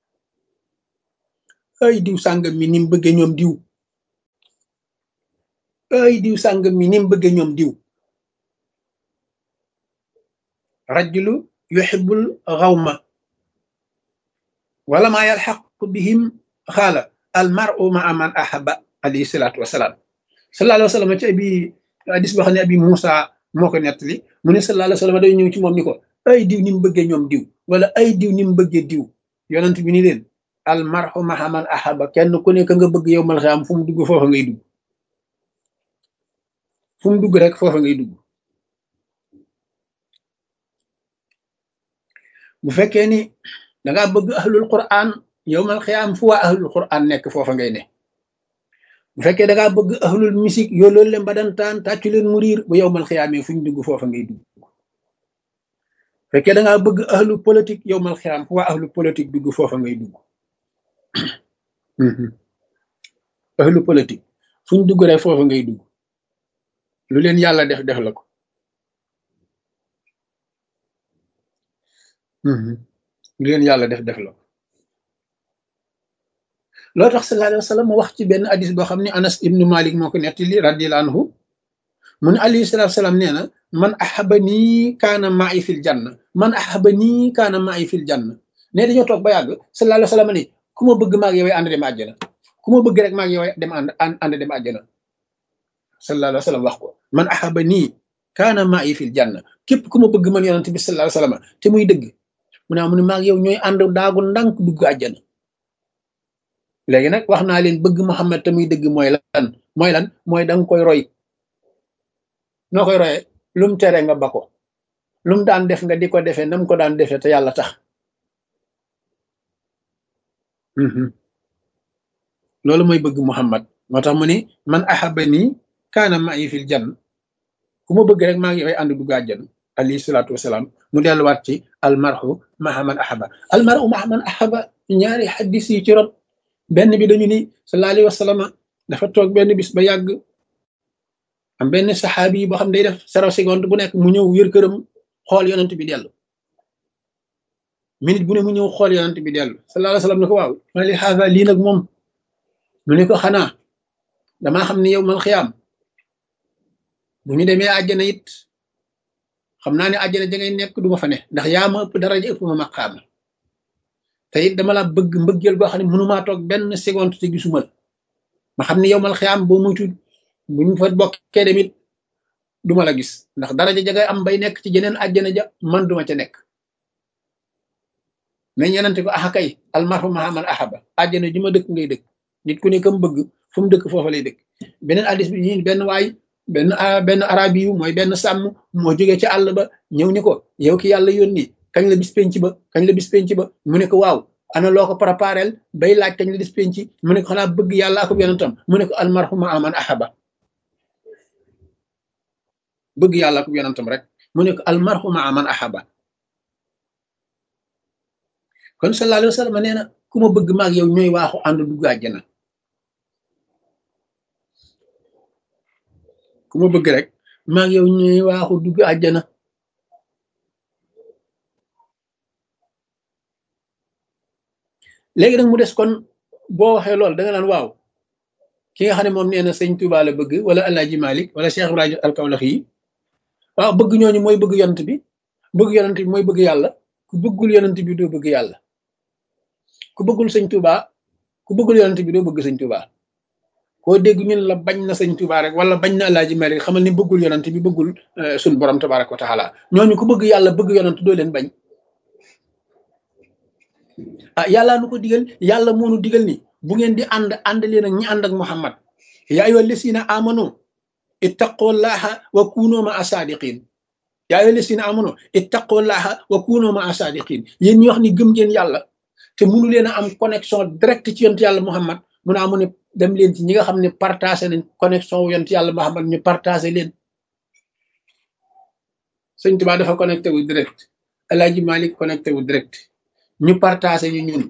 ay diw sàngam mi ni mu bëggee ñoom diw ay diw sàngam mi ni mu bëggee ñoom diw rajulu yuhibbul ghawma wala ma yalhaqu bihim xaala al mar'u ma'a man ahabba alayhi salaatu wasalaam sallallahu alayhi wa sallam ci abi hadis boo xam ne abi Moussa moo ko nettali mu ne sallallahu alayhi wa sallam day ñëw ci moom ni ko ay diw ni mu bëggee ñoom diw wala ay diw ni mu bëggee diw yonent bi ni leen al mar'u ma'a man ahabba kenn ku nekk nga bëgg yow mal xiyaam fu mu dugg foofa ngay dugg fu mu dugg rek foofa ngay dugg bu fekkee ni dangaa bëgg ahlul quran yow mal xiyaam fu waa ahlul quran nekk foofa ngay ne bu fekkee dangaa bëgg ahlul musique yoo loolu leen badantaan tàccu leen mu riir bu yow mal xiyaamee fu ñu dugg foofa ngay dugg bu fekkee dangaa bëgg ahlu politique yow mal xiyaam fu waa ahlu politique dugg foofa ngay dugg ahlu politique fu ñu dugg rek foofa ngay dugg lu leen yàlla def def la ko lu leen yàlla def def la ko loo tax sallallahu alayhi wa sallam wax ci benn hadis boo xam ne Anas ibnu Malik moo ko nettali radiyallahu anhu mu ne alayhi salaatu wasalaam nee na man ahabani kaana ma'i fil janna man ahabani kaana ma'i fil janna ne dañoo toog ba yàgg sallallahu alayhi wa sallam ne ku ma bëgg maag yow ànd dem àjjana ku ma bëgg rek maag yow dem ànd ànd dem àjjana sallallahu alayhi wa sallam wax ko man ahabani kaana ma'i fil janna képp ku ma bëgg man yonent bi sallallahu alayhi wa sallam te muy dëgg mu ne mu ne maag yow ñooy ànd daagu ndànk dugg àjjana léegi nag wax naa leen bëgg Muhammad te muy dëgg mooy lan mooy lan mooy danga koy roy noo koy royee lum tere nga ba ko lum daan def nga di ko defee nam ko daan defee te yàlla tax loolu mooy bëgg Muhammad moo tax mu ni man ahabani kaana ma'i fil janna ku ma bëgg rek maa ngi yoy ànd dugg àjjana alayhi salaatu wasalaam mu delluwaat ci almarhu ma'a man ahaba almarhu ma'a man ahaba ñaari xaddis yi ci rot benn bi dañu ni sallallahu alayhi wa sallam dafa toog benn bis ba yàgg am benn saxaabi yi boo xam day def zéro seconde bu nekk mu ñëw yër këram xool yonent bi dellu minute bu ne mu ñëw xool yonent bi dellu sallallahu alayhi wa sallam ne ko waaw ma li xaasa lii nag moom mu ne ko xanaa damaa xam ne yow mal xiyaam bu ñu demee àjjana it xam naa ne àjjana ja ngay nekk du ma fa ne ndax yaa ma ëpp daraja ëpp ma maqaama te it dama la bëgg mbëggeel goo xam ne mënumaa toog benn seconde te gisuma la ma xam ne yow mal xiyaam boo muytu bu ñu fa bokkee demit duma la gis ndax daraja ja ngay am bay nekk ci jeneen àjjana ja man duma ca nekk mais ñenante ko axa kay almarhu ma'a man ahaba àjjana ji ma dëkk ngay dëkk nit ku ne kam bëgg fu mu dëkk foofa lay dëkk beneen addis bi ñi benn waay benn benn arabi yu mooy benn sàmm moo jógee ci àll ba ñëw ni ko yow ki yàlla yónni kañ la bis penc ba kañ la bis penc ba mu ne ko waaw ana loo ko préparel bay laaj kañ la bis penc mu ne ko xanaa bëgg yàlla ak yonentam mu ne ko almarhu ma'a man ahaba bëgg yàlla ak yonentam rek mu ne ko almarhu ma'a man ahaba kon sallallahu alayhi wa sallam nee na ku ma bëgg maag yow ñooy waaxu ànd dugg àjjana ku ma bëgg rek maag yow ñooy waaxu dugg àjjana léegi nag mu des kon boo waxee loolu da nga naan waaw ki nga xam ne moom nee na sëñ Touba la bëgg wala Alaaji Malik wala Cheikh Ibrahima al-Kawlaxi yi waaw bëgg ñooñu mooy bëgg yonent bi bëgg yonent bi mooy bëgg yàlla ku bëggul yonent bi doo bëgg yàlla ku bëggul sëñ Touba ku bëggul yonent bi doo bëgg sëñ Touba koo dégg ñun la bañ na sëñ Touba rek wala bañ na Alaaji Malik xamal ni bëggul yonent bi bëggul suñ borom tabaraka wa taala ñooñu ku bëgg yàlla bëgg yonent doo leen bañ ah yàllaa nu ko digal yàlla moo nu digal ni bu ngeen di ànd ànd leen ak ñi ànd ak Muhammad yaa ayyuha llazina amanu ittaqullaha wa kunu ma asadiqin yaa ayyuha llazina amanu ittaqullaha wa kunu ma asadiqin yéen ñi wax ni gëm ngeen yàlla te mënu leen a am connexion direct ci yonent yàlla Muhammad mu ne amu ne dem leen ci ñi nga xam ne partagé nañ connexion wu yonent yàlla Muhammad ñu partagé leen sëñ Tuubaa dafa connecté wu direct Alaaji Malik connecté wu direct ñu partagé ñu ñun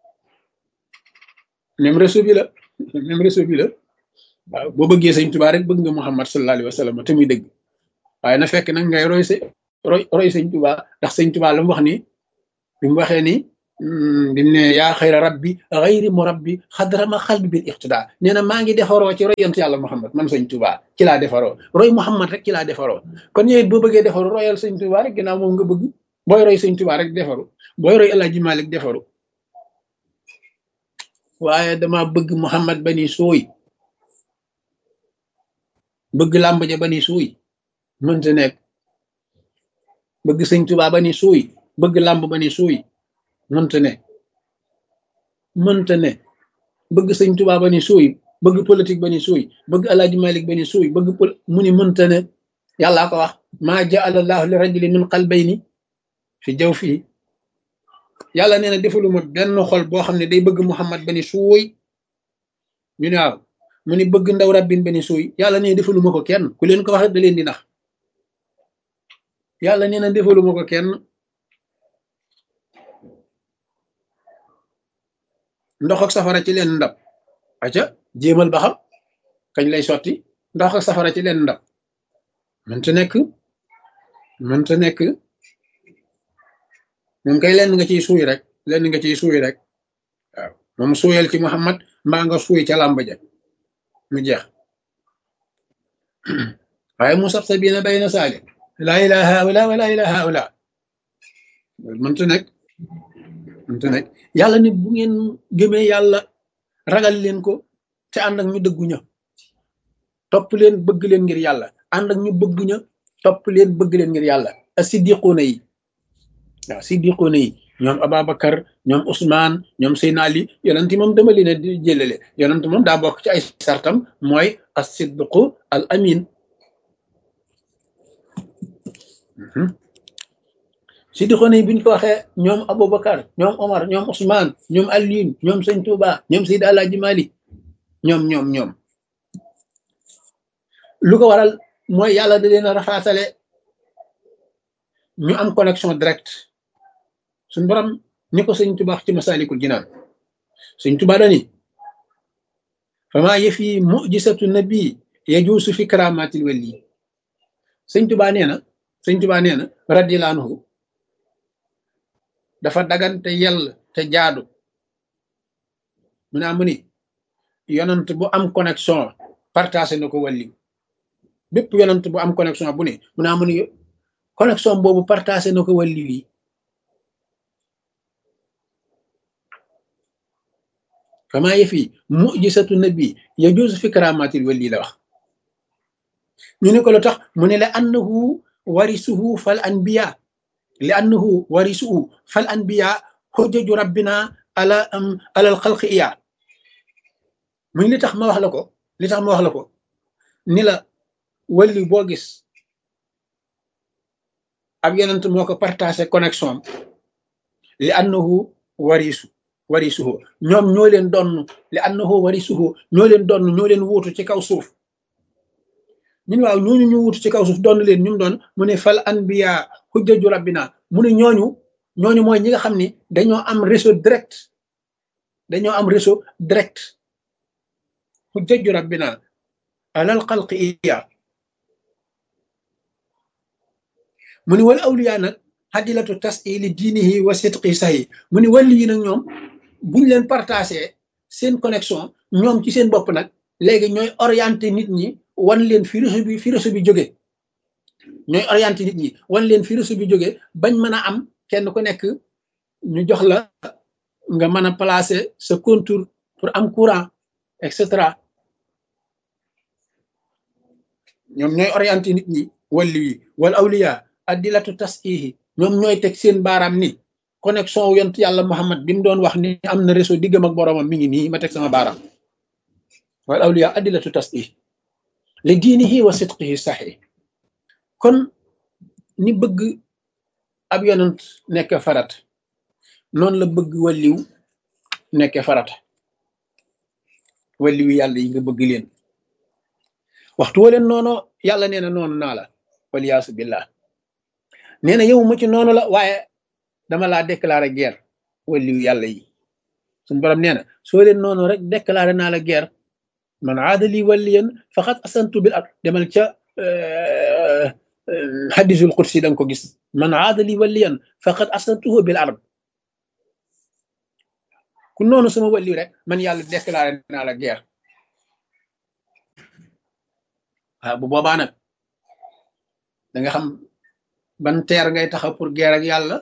même réseau bi la même réseau bi la waaw boo bëggee sëñ Tuubaa rek bëgg nga Muhammad sallallahu alayhi wa sallam te muy dëgg waaye na fekk nag ngay roy sa roy roy sëñ Tuubaa ndax sëñ Tuubaa la mu wax ni bi mu waxee ni bi mu ne yaa xayra rabbi xayri mu rabbi xadrama xalbi bil iqtidaa nee na maa ngi defaroo ci roy yonent yàlla Muhammad man sëñ Tuubaa ci laa defaroo roy Muhammad rek ci laa defaroo kon ñëwet boo bëggee defaru royal sëñ Tuubaa rek ginnaaw moom nga bëgg booy roy sëñ Tuubaa rek defaru booy roy Alaaji Malik defaru waaye dama bëgg Muhammad bani suuy bëgg làmb ja bani suuy mënta nekk bëgg sëñ Tuubaa bani suuy bëgg làmb bani suuy mënta ne mënta ne bëgg sëñ Tuubaa bani suuy bëgg politique bani suuy bëgg Alaaji Malik bani suuy bëgg pol mu ni mënta ne yàllaa ko wax maa ja'ala Allahu li rajulin min qalbayni fi jawfihi yàlla nee na defaluma benn xol boo xam ne day bëgg Muhammad bani suuy ñu ne waaw mu ni bëgg ndaw rabbin bani suuy yàlla nee na defaluma ko kenn ku leen ko wax da leen di nax yàlla nee na defaluma ko kenn ndox ak safara ci leen ndab aca jéemal ba xam kañ lay sotti ndox ak safara ci leen ndab mënta nekk mënta nekk moom kay lenn nga ciy suuy rek lenn nga ciy suuy rek waaw moom suuyal ci Muhammad mbaa nga suuy ca làmb ja mu jeex waaye mu sax sa biina bay na saali laa ilaha haula wa laa ilaha haula mënta nekk mënta nekk yàlla ni bu ngeen gëmee yàlla ragal leen ko te ànd ak ñu dëggu ña topp leen bëgg leen ngir yàlla ànd ak ñu bëgg ña topp leen bëgg leen ngir yàlla as-siddiquuna yi waaw siddiquuna yi ñoom Ababacar ñoom Ousmane ñoom Seydina Ali yonent moom dama leen a di jëlale yonent moom daa bokk ci ay sartam mooy as-siddiqu al amin siddiquuna yi bi ñu ko waxee ñoom Aboubacar ñoom Omar ñoom Ousmane ñoom Alioune ñoom Sëñ Touba ñoom Seydi Alaaji Malik ñoom ñoom ñoom lu ko waral mooy yàlla da leen a rafaatale ñu am connexion direct suñ borom ni ko sëñ Tuubaa ci Masaalikul Jinaan sëñ Tuubaa dani fama yëfi mujisatu nabi yajuusu fi karamatil wali sëñ Tuubaa nee na sëñ Tuubaa nee na radiyallaahu anhu dafa dagan te yell te jaadu mu ne amu ni yonant bu am connexion partagé na ko wali bépp yonant bu am connexion bu ne mu ne amu ni connexion boobu partagé na ko wàlli wi kama yëfi mujisatu nabi yajuuzu fi karamatil wàlli la wax ñu ne ko lu tax mu ne la annahu warisuhu fal anbiya li annahu warisuhu fal anbiya xujjaju rabbina ala am alal xalqi iya muy li tax ma wax la ko li tax ma wax la ko ni la walli boo gis ab yonent moo ko partagé connexion li annahu warisu warisuhu ñoom ñoo leen donn li annahu warisuhu ñoo leen donn ñoo leen wuutu ci kaw suuf ñun waaw ñooñu ñu wuutu ci kaw suuf donn leen ñu doon mu ne fal anbiya xujjaju rabbina mu ne ñooñu ñooñu mooy ñi nga xam ni dañoo am réseau direct dañoo am réseau direct xujjaju rabbina alal xalqi iya mu ni wal awliya nag xadilatu tasili diinihi wa sidqi sahi mu ni wàlli yi nag ñoom buñ leen partagé seen connexion ñoom ci seen bopp nag léegi ñooy orienté nit ñi wan leen fi réseau bi fi réseau bi jóge ñooy orienté nit ñi wan leen fi réseau bi jóge bañ mën a am kenn ku nekk ñu jox la nga mën a placer sa contour pour am courant et cetera ñoom ñooy orienté nit ñi wàlli yi wal awliya adilatu tasihi ñoom ñooy teg seen baaraam ni connexion wu yont yàlla Muhammad bi mu doon wax ni am na réseau diggam ak boroomam mi ngi nii ma teg sama baaraam wal awliya adilatu tasih li diinihi wa sidqihi saxi kon ni bëgg ab yonent nekk farat noonu la bëgg walliw nekk farata walliw yàlla yi nga bëgg leen waxtu wa leen noonu yàlla nee na noonu naa la waliyaasu billah nee na yow mu ci noonu la waaye dama laa déclaré guerre walliw yàlla yi suñu borom nee na soo leen noonu rek déclaré naa la guerre man aada li waliyan faqad asantu bil ard demal ca hadisul qudsi da nga ko gis man aada li waliyan faqad asantuhu bil ard ku noonu sama walliw rek man yàlla déclaré naa la guerre waaw bu boobaa nag da nga xam ban teer ngay taxaw pour guerre ak yàlla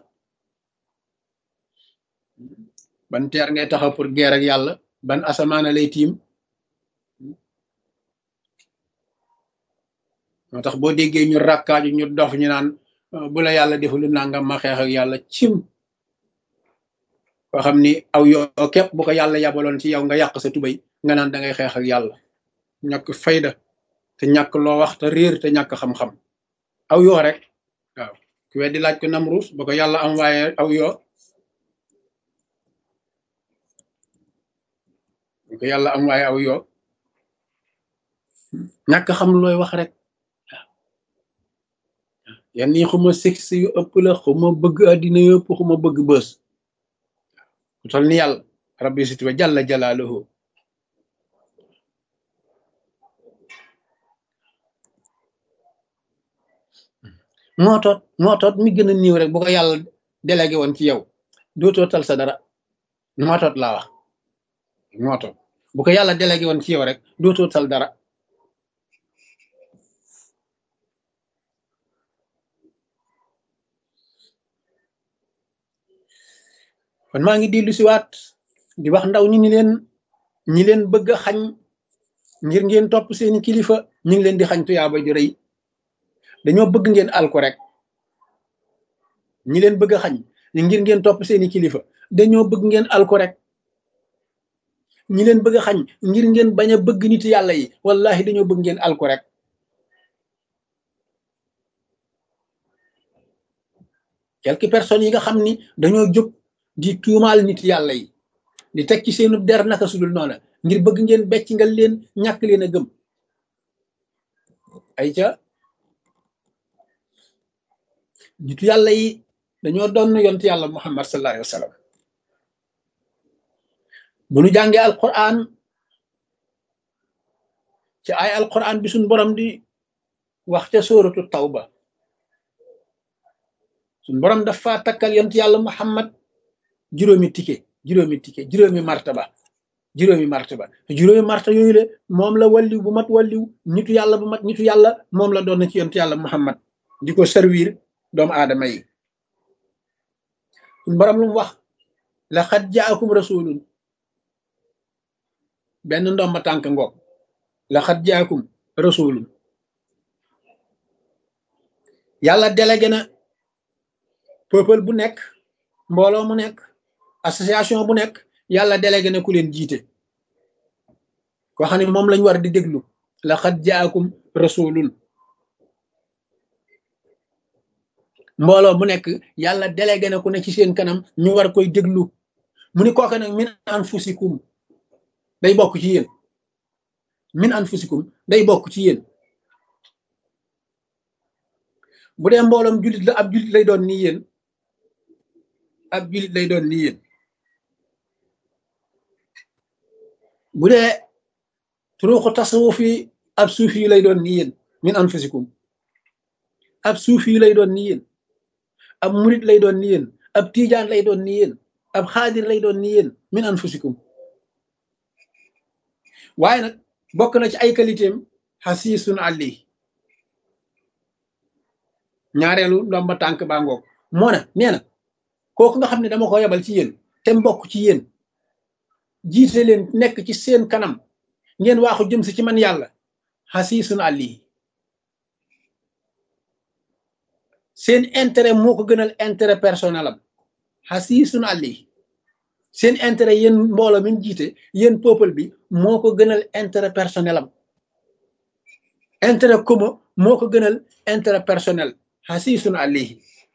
ban teer ngay taxaw pour guerre ak yàlla ban asamaana lay tiim moo tax boo déggee ñu rakkaaju ñu dof ñu naan bu la yàlla deful nangam ma xeex ak yàlla cim koo xam ni aw yoo képp bu ko yàlla yabaloon ci yow nga yàq sa tubay nga naan da ngay xeex ak yàlla ñàkk fayda te ñàkk loo wax te réer te ñàkk xam-xam aw yoo rek waaw ku weddi laaj ko Namruus ba ko yàlla am waaye aw yoo ba ko yàlla am waaye aw yoo ñàkk xam looy wax rek waaw yan nii xuma sexe yu ëpp la xuma bëgg àddina yu ëpp xuma bëgg bës ku tol ni yàlla rabbi sit wa jalla jalaaluhu moo toot moo toot mi gën a niiw rek bu ko yàlla délégué woon ci yow dootoo tal sa dara moo toot laa wax moo toot bu ko yàlla délégué woon ci yow rek dootoo tal dara kon maa ngi dellu si waat di wax ndaw ñi ni leen ñi leen bëgg a xañ ngir ngeen topp seeni kilifa ñu ngi leen di xañ tuyaaba ju rëy dañoo bëgg ngeen alko rek ñi leen bëgg a xañ ngir ngeen topp seeni kilifa dañoo bëgg ngeen alko rek ñi leen bëgg a xañ ngir ngeen bañ a bëgg nit yàlla yi wallahi dañoo bëgg ngeen alko rek quelques personnes yi nga xam ni dañoo jóg di tuumaal nit yàlla yi di teg ci seenu der naka sudul noona ngir bëgg ngeen becc nga leen ñàkk leen a gëm ay ca nitu yàlla yi dañoo doon yont yàlla muhammad sallallahu alayhi wa sallam bu nu jàngee alquran ci ay alquran bi suñ borom di wax ca sóoratu tawba suñ borom dafa takkal yont yàlla muhammad juróomi tike juróomi tike juróomi martaba juróomi martaba juróomi martaba yooyu le moom la walliw bu mat walliw nitu yàlla bu mat nitu yàlla moom la doon na ci yont yàlla muhammad di ko servir doomu aadama yi suñ borom lu mu wax laqad jaakum rasulun benn ndomba tànk ngoog laqad jaakum rasulun yàlla délégué na peuple bu nekk mbooloo mu nekk association bu nekk yàlla délégué na ku leen jiite koo xam ne moom lañ war di déglu laqad jaakum rasulun mbooloo mu nekk yàlla délégué na ku ne ci seen kanam ñu war koy déglu mu ni kooke nag min anfusikum day bokk ci yéen min anfusikum day bokk ci yéen bu dee mbooloom jullit la ab jullit lay doon nii yéen ab jullit lay doon nii yéen bu dee turuuxu tasawuf yi ab suufi yi lay doon nii yéen min anfusikum ab suufi yi lay doon nii yéen ab murit lay doon nii yéen ab tiijaan lay doon nii yéen ab xaadir lay doon nii yéen min anfusikum waaye nag bokk na ci ay qualitéem xasiisun ali ñaareelu ndomba tànk baa ngoog moo na nee na kooku nga xam ne dama ko yebal ci yéen te mbokk ci yéen jiite leen nekk ci seen kanam ngeen waaxu jëm si ci man yàlla xasiisun ali seen intérêt moo ko gënal intérêt personnel am xasiisun ali seen intérêt yéen mbooloo mi jiite yéen peuple bi moo ko gënal intérêt personnel am intérêt commun moo ko gënal intérêt personnel xasiisun alayhi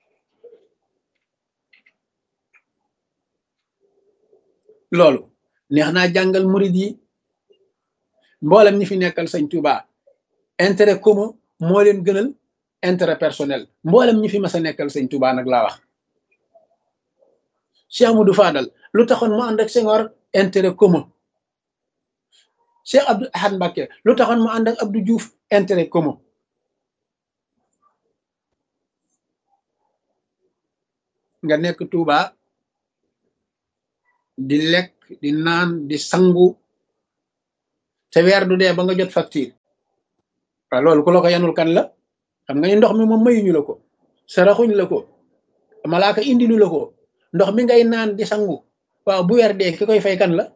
loolu neex naa jàngal murid yi mboolem ñi fi nekkal sëñ Tuuba intérêt commun moo leen gënal intérêt personnel mboolem ñi fi mas a nekkal sëñ Tuuba nag laa wax Cheikh Amadou Fadal lu taxoon mu ànd ak Senghor intérêt commun Cheikh Abdou Ahad Mbacké lu taxoon mu ànd ak Abdou Diouf intérêt commun nga nekk Touba di lekk di naan di sangu te weer du dee ba nga jot facture waaw loolu ku la ko yanul kan la xam nga ni ndox mi moom mayuñu la ko saraxuñ la ko malaaka indilu la ko ndox mi ngay naan di sangu waaw bu weer dee ki koy fay kan la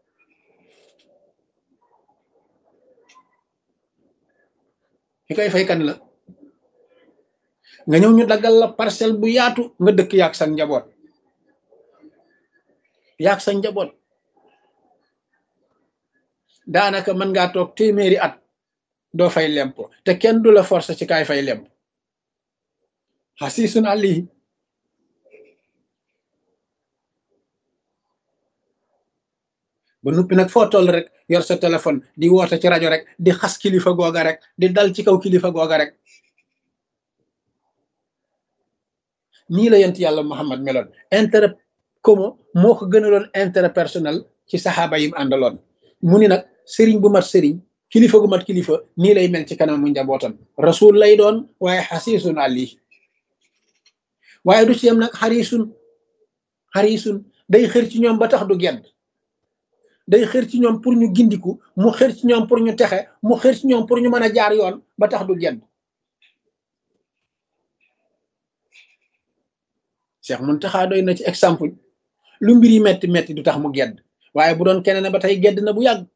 ki koy fay kan la nga ñëw ñu daggal la parcelle bu yaatu nga dëkk yaag sa njaboot yaag sa njaboot daanaka mën ngaa toog téeméeri at doo fay lempo te kenn du la force ci kaay fay lemp xasiisun alayhi ba nuppi nag foo toll rek yor sa téléphone di woote ci rajo rek di xas kilifa googa rek di dal ci kaw kilifa googa rek nii la yent yàlla Muhammad meloon intérêt commun moo ko gënaloon intérêt personnel ci saxaaba yim àndaloon mu ni nag sëriñ bu mat sëriñ kilifa gu mat kilifa nii lay mel ci kanam mu njabootam rasul lay doon waaye xasiisun ali waaye du ci yem nag xarisun xarisun day xër ci ñoom ba tax du gedd day xër ci ñoom pour ñu gindiku mu xër ci ñoom pour ñu texe mu xër ci ñoom pour ñu mën a jaar yoon ba tax du gedd Cheikh Muntaxa doy na ci exemple lu mbir yi metti metti du tax mu gedd waaye bu doon keneen ba tey gedd na bu yàgg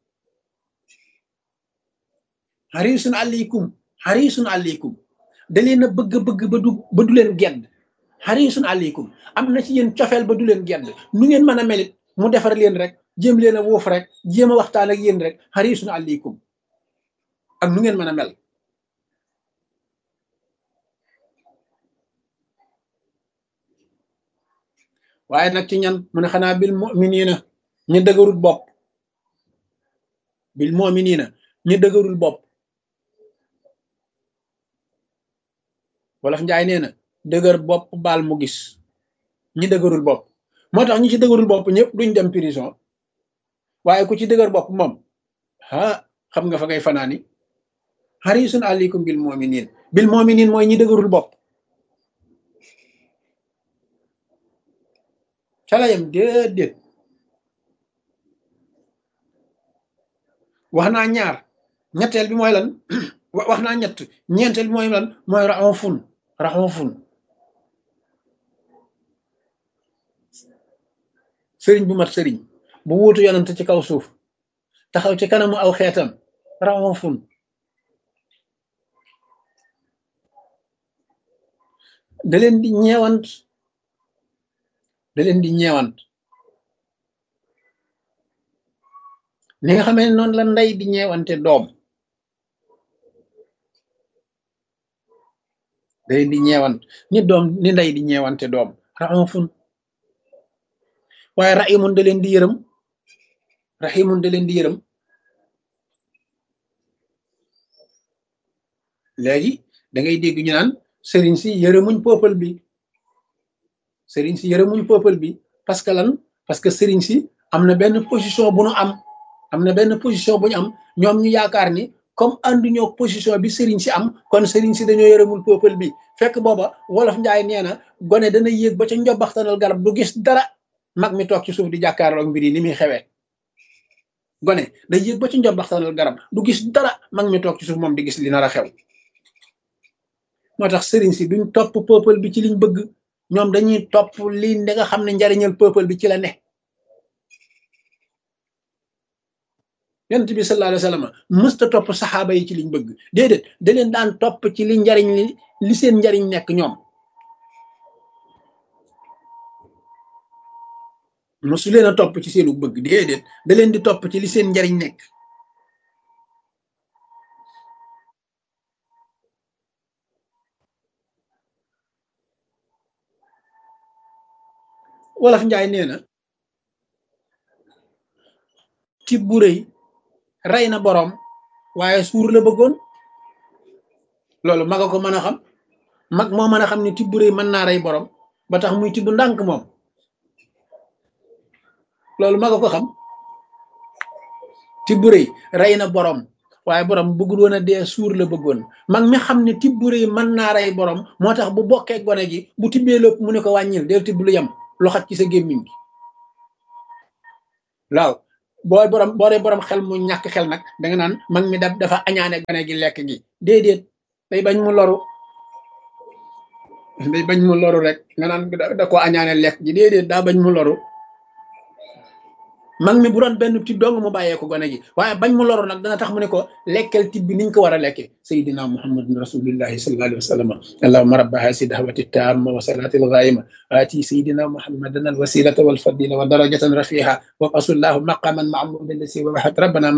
xarisun aleykum xarisun aleykum da leen a bëgg bëgg ba du ba du leen gedd xarisun aleykum am na ci yéen cofeel ba du leen gedd nu ngeen mën a melit mu defar leen rek jéem leen a woof rek jéem a waxtaan ak yéen rek xarisun aleykum ak nu ngeen mën a mel waaye nag ci ñan mu ne xanaa bil mu'minina ñu dëgërul bopp bil mu'minina ñu dëgërul bopp wolof njaay nee na dëgër bopp baal mu gis ñi dëgërul bopp moo tax ñi ci dëgërul bopp ñëpp duñ dem prison waaye ku ci dëgër bopp moom ah xam nga fa ngay fanaani harisun aleykum bil mu'minin bil mu'minin mooy ñi dëgërul bopp calayam déedéet wax naa ñaar ñetteel bi mooy lan wax naa ñett ñeenteel bi mooy lan mooy raxoofun raxoofun sëriñ bu mat sëriñ bu wuutu yonent ci kaw suuf taxaw ci kanamu aw xeetam raxoofun da leen di ñeewant da leen di ñeewant ni nga xamee noonu la ndey di ñeewante doom day di ñeewant ni doom ni ndey di ñeewante doom raxamafun waaye raximun da leen di yërëm raximun da leen di yërëm léegi da ngay dégg ñu naan sëriñ si yërëmuñ peuple bi sëriñ si yërëmuñ peuple bi parce que lan parce que sëriñ si am na benn position bu nu am am na benn position bu ñu am ñoom ñu yaakaar ni comme ànduñoo position bi sëriñ si am kon sëriñ si dañoo yërëmul peuple bi fekk booba wolof njaay nee na gone dana yéeg ba ca njobaxtanal garab du gis dara mag mi toog ci suuf di jàkkaarloog mbir yi ni muy xewee gone day yéeg ba ci njobaxtanal garab du gis dara mag mi toog ci suuf moom di gis li nar a xew moo tax sëriñ si duñ topp peuple bi ci liñ bëgg ñoom dañuy topp li nga xam ne njariñal peuple bi ci la ne yonent bi sallallahu alayhi wa sallam mësta topp saxaaba yi ci liñ bëgg déedéet da leen daan topp ci li njariñ li li seen njariñ nekk ñoom mosu leen a topp ci seenu bëgg déedéet da leen di topp ci li seen njariñ nekk wolof njaay nee na tibb bu rëy rey na boroom waaye suur la bëggoon loolu maga ko mën a xam mag moo mën a xam ne tibb bu rëy mën naa rey boroom ba tax muy tibb ndànk moom loolu maga ko xam tibb bu rëy rey na boroom waaye boroom bëggul woon a dee suur la bëggoon mag mi xam ne tibb bu rëy mën naa rey boroom moo tax bu bokkee gone gi bu tibbee lépp mu ne ko wàññil del tibb lu yem loxat ci sa gémmiñ gi waaw boo borom boo dee borom xel mu ñàkk xel nag da nga naan mag mi da dafa añaane gone gi lekk gi déedéet day bañ mu loru day bañ mu loru rek nga naan da ko añaane lekk gi déedéet daa bañ mu loru mag mi bu doon benn tib dong mu bàyyee ko gone gi waaye bañ mu loru nag dana tax mu ne ko lekkal tib bi niñ ko war a lekke sayidina muhammadun rasulillahi sallallahu alayhi wa sallam allahumma rabba hasi dahwati tamma wa salati alghaima ati sayidina muhammadan alwasilata walfadila wa darajatan rafiha wa qasullahu maqaman mahmudan lasi wa wahat rabbana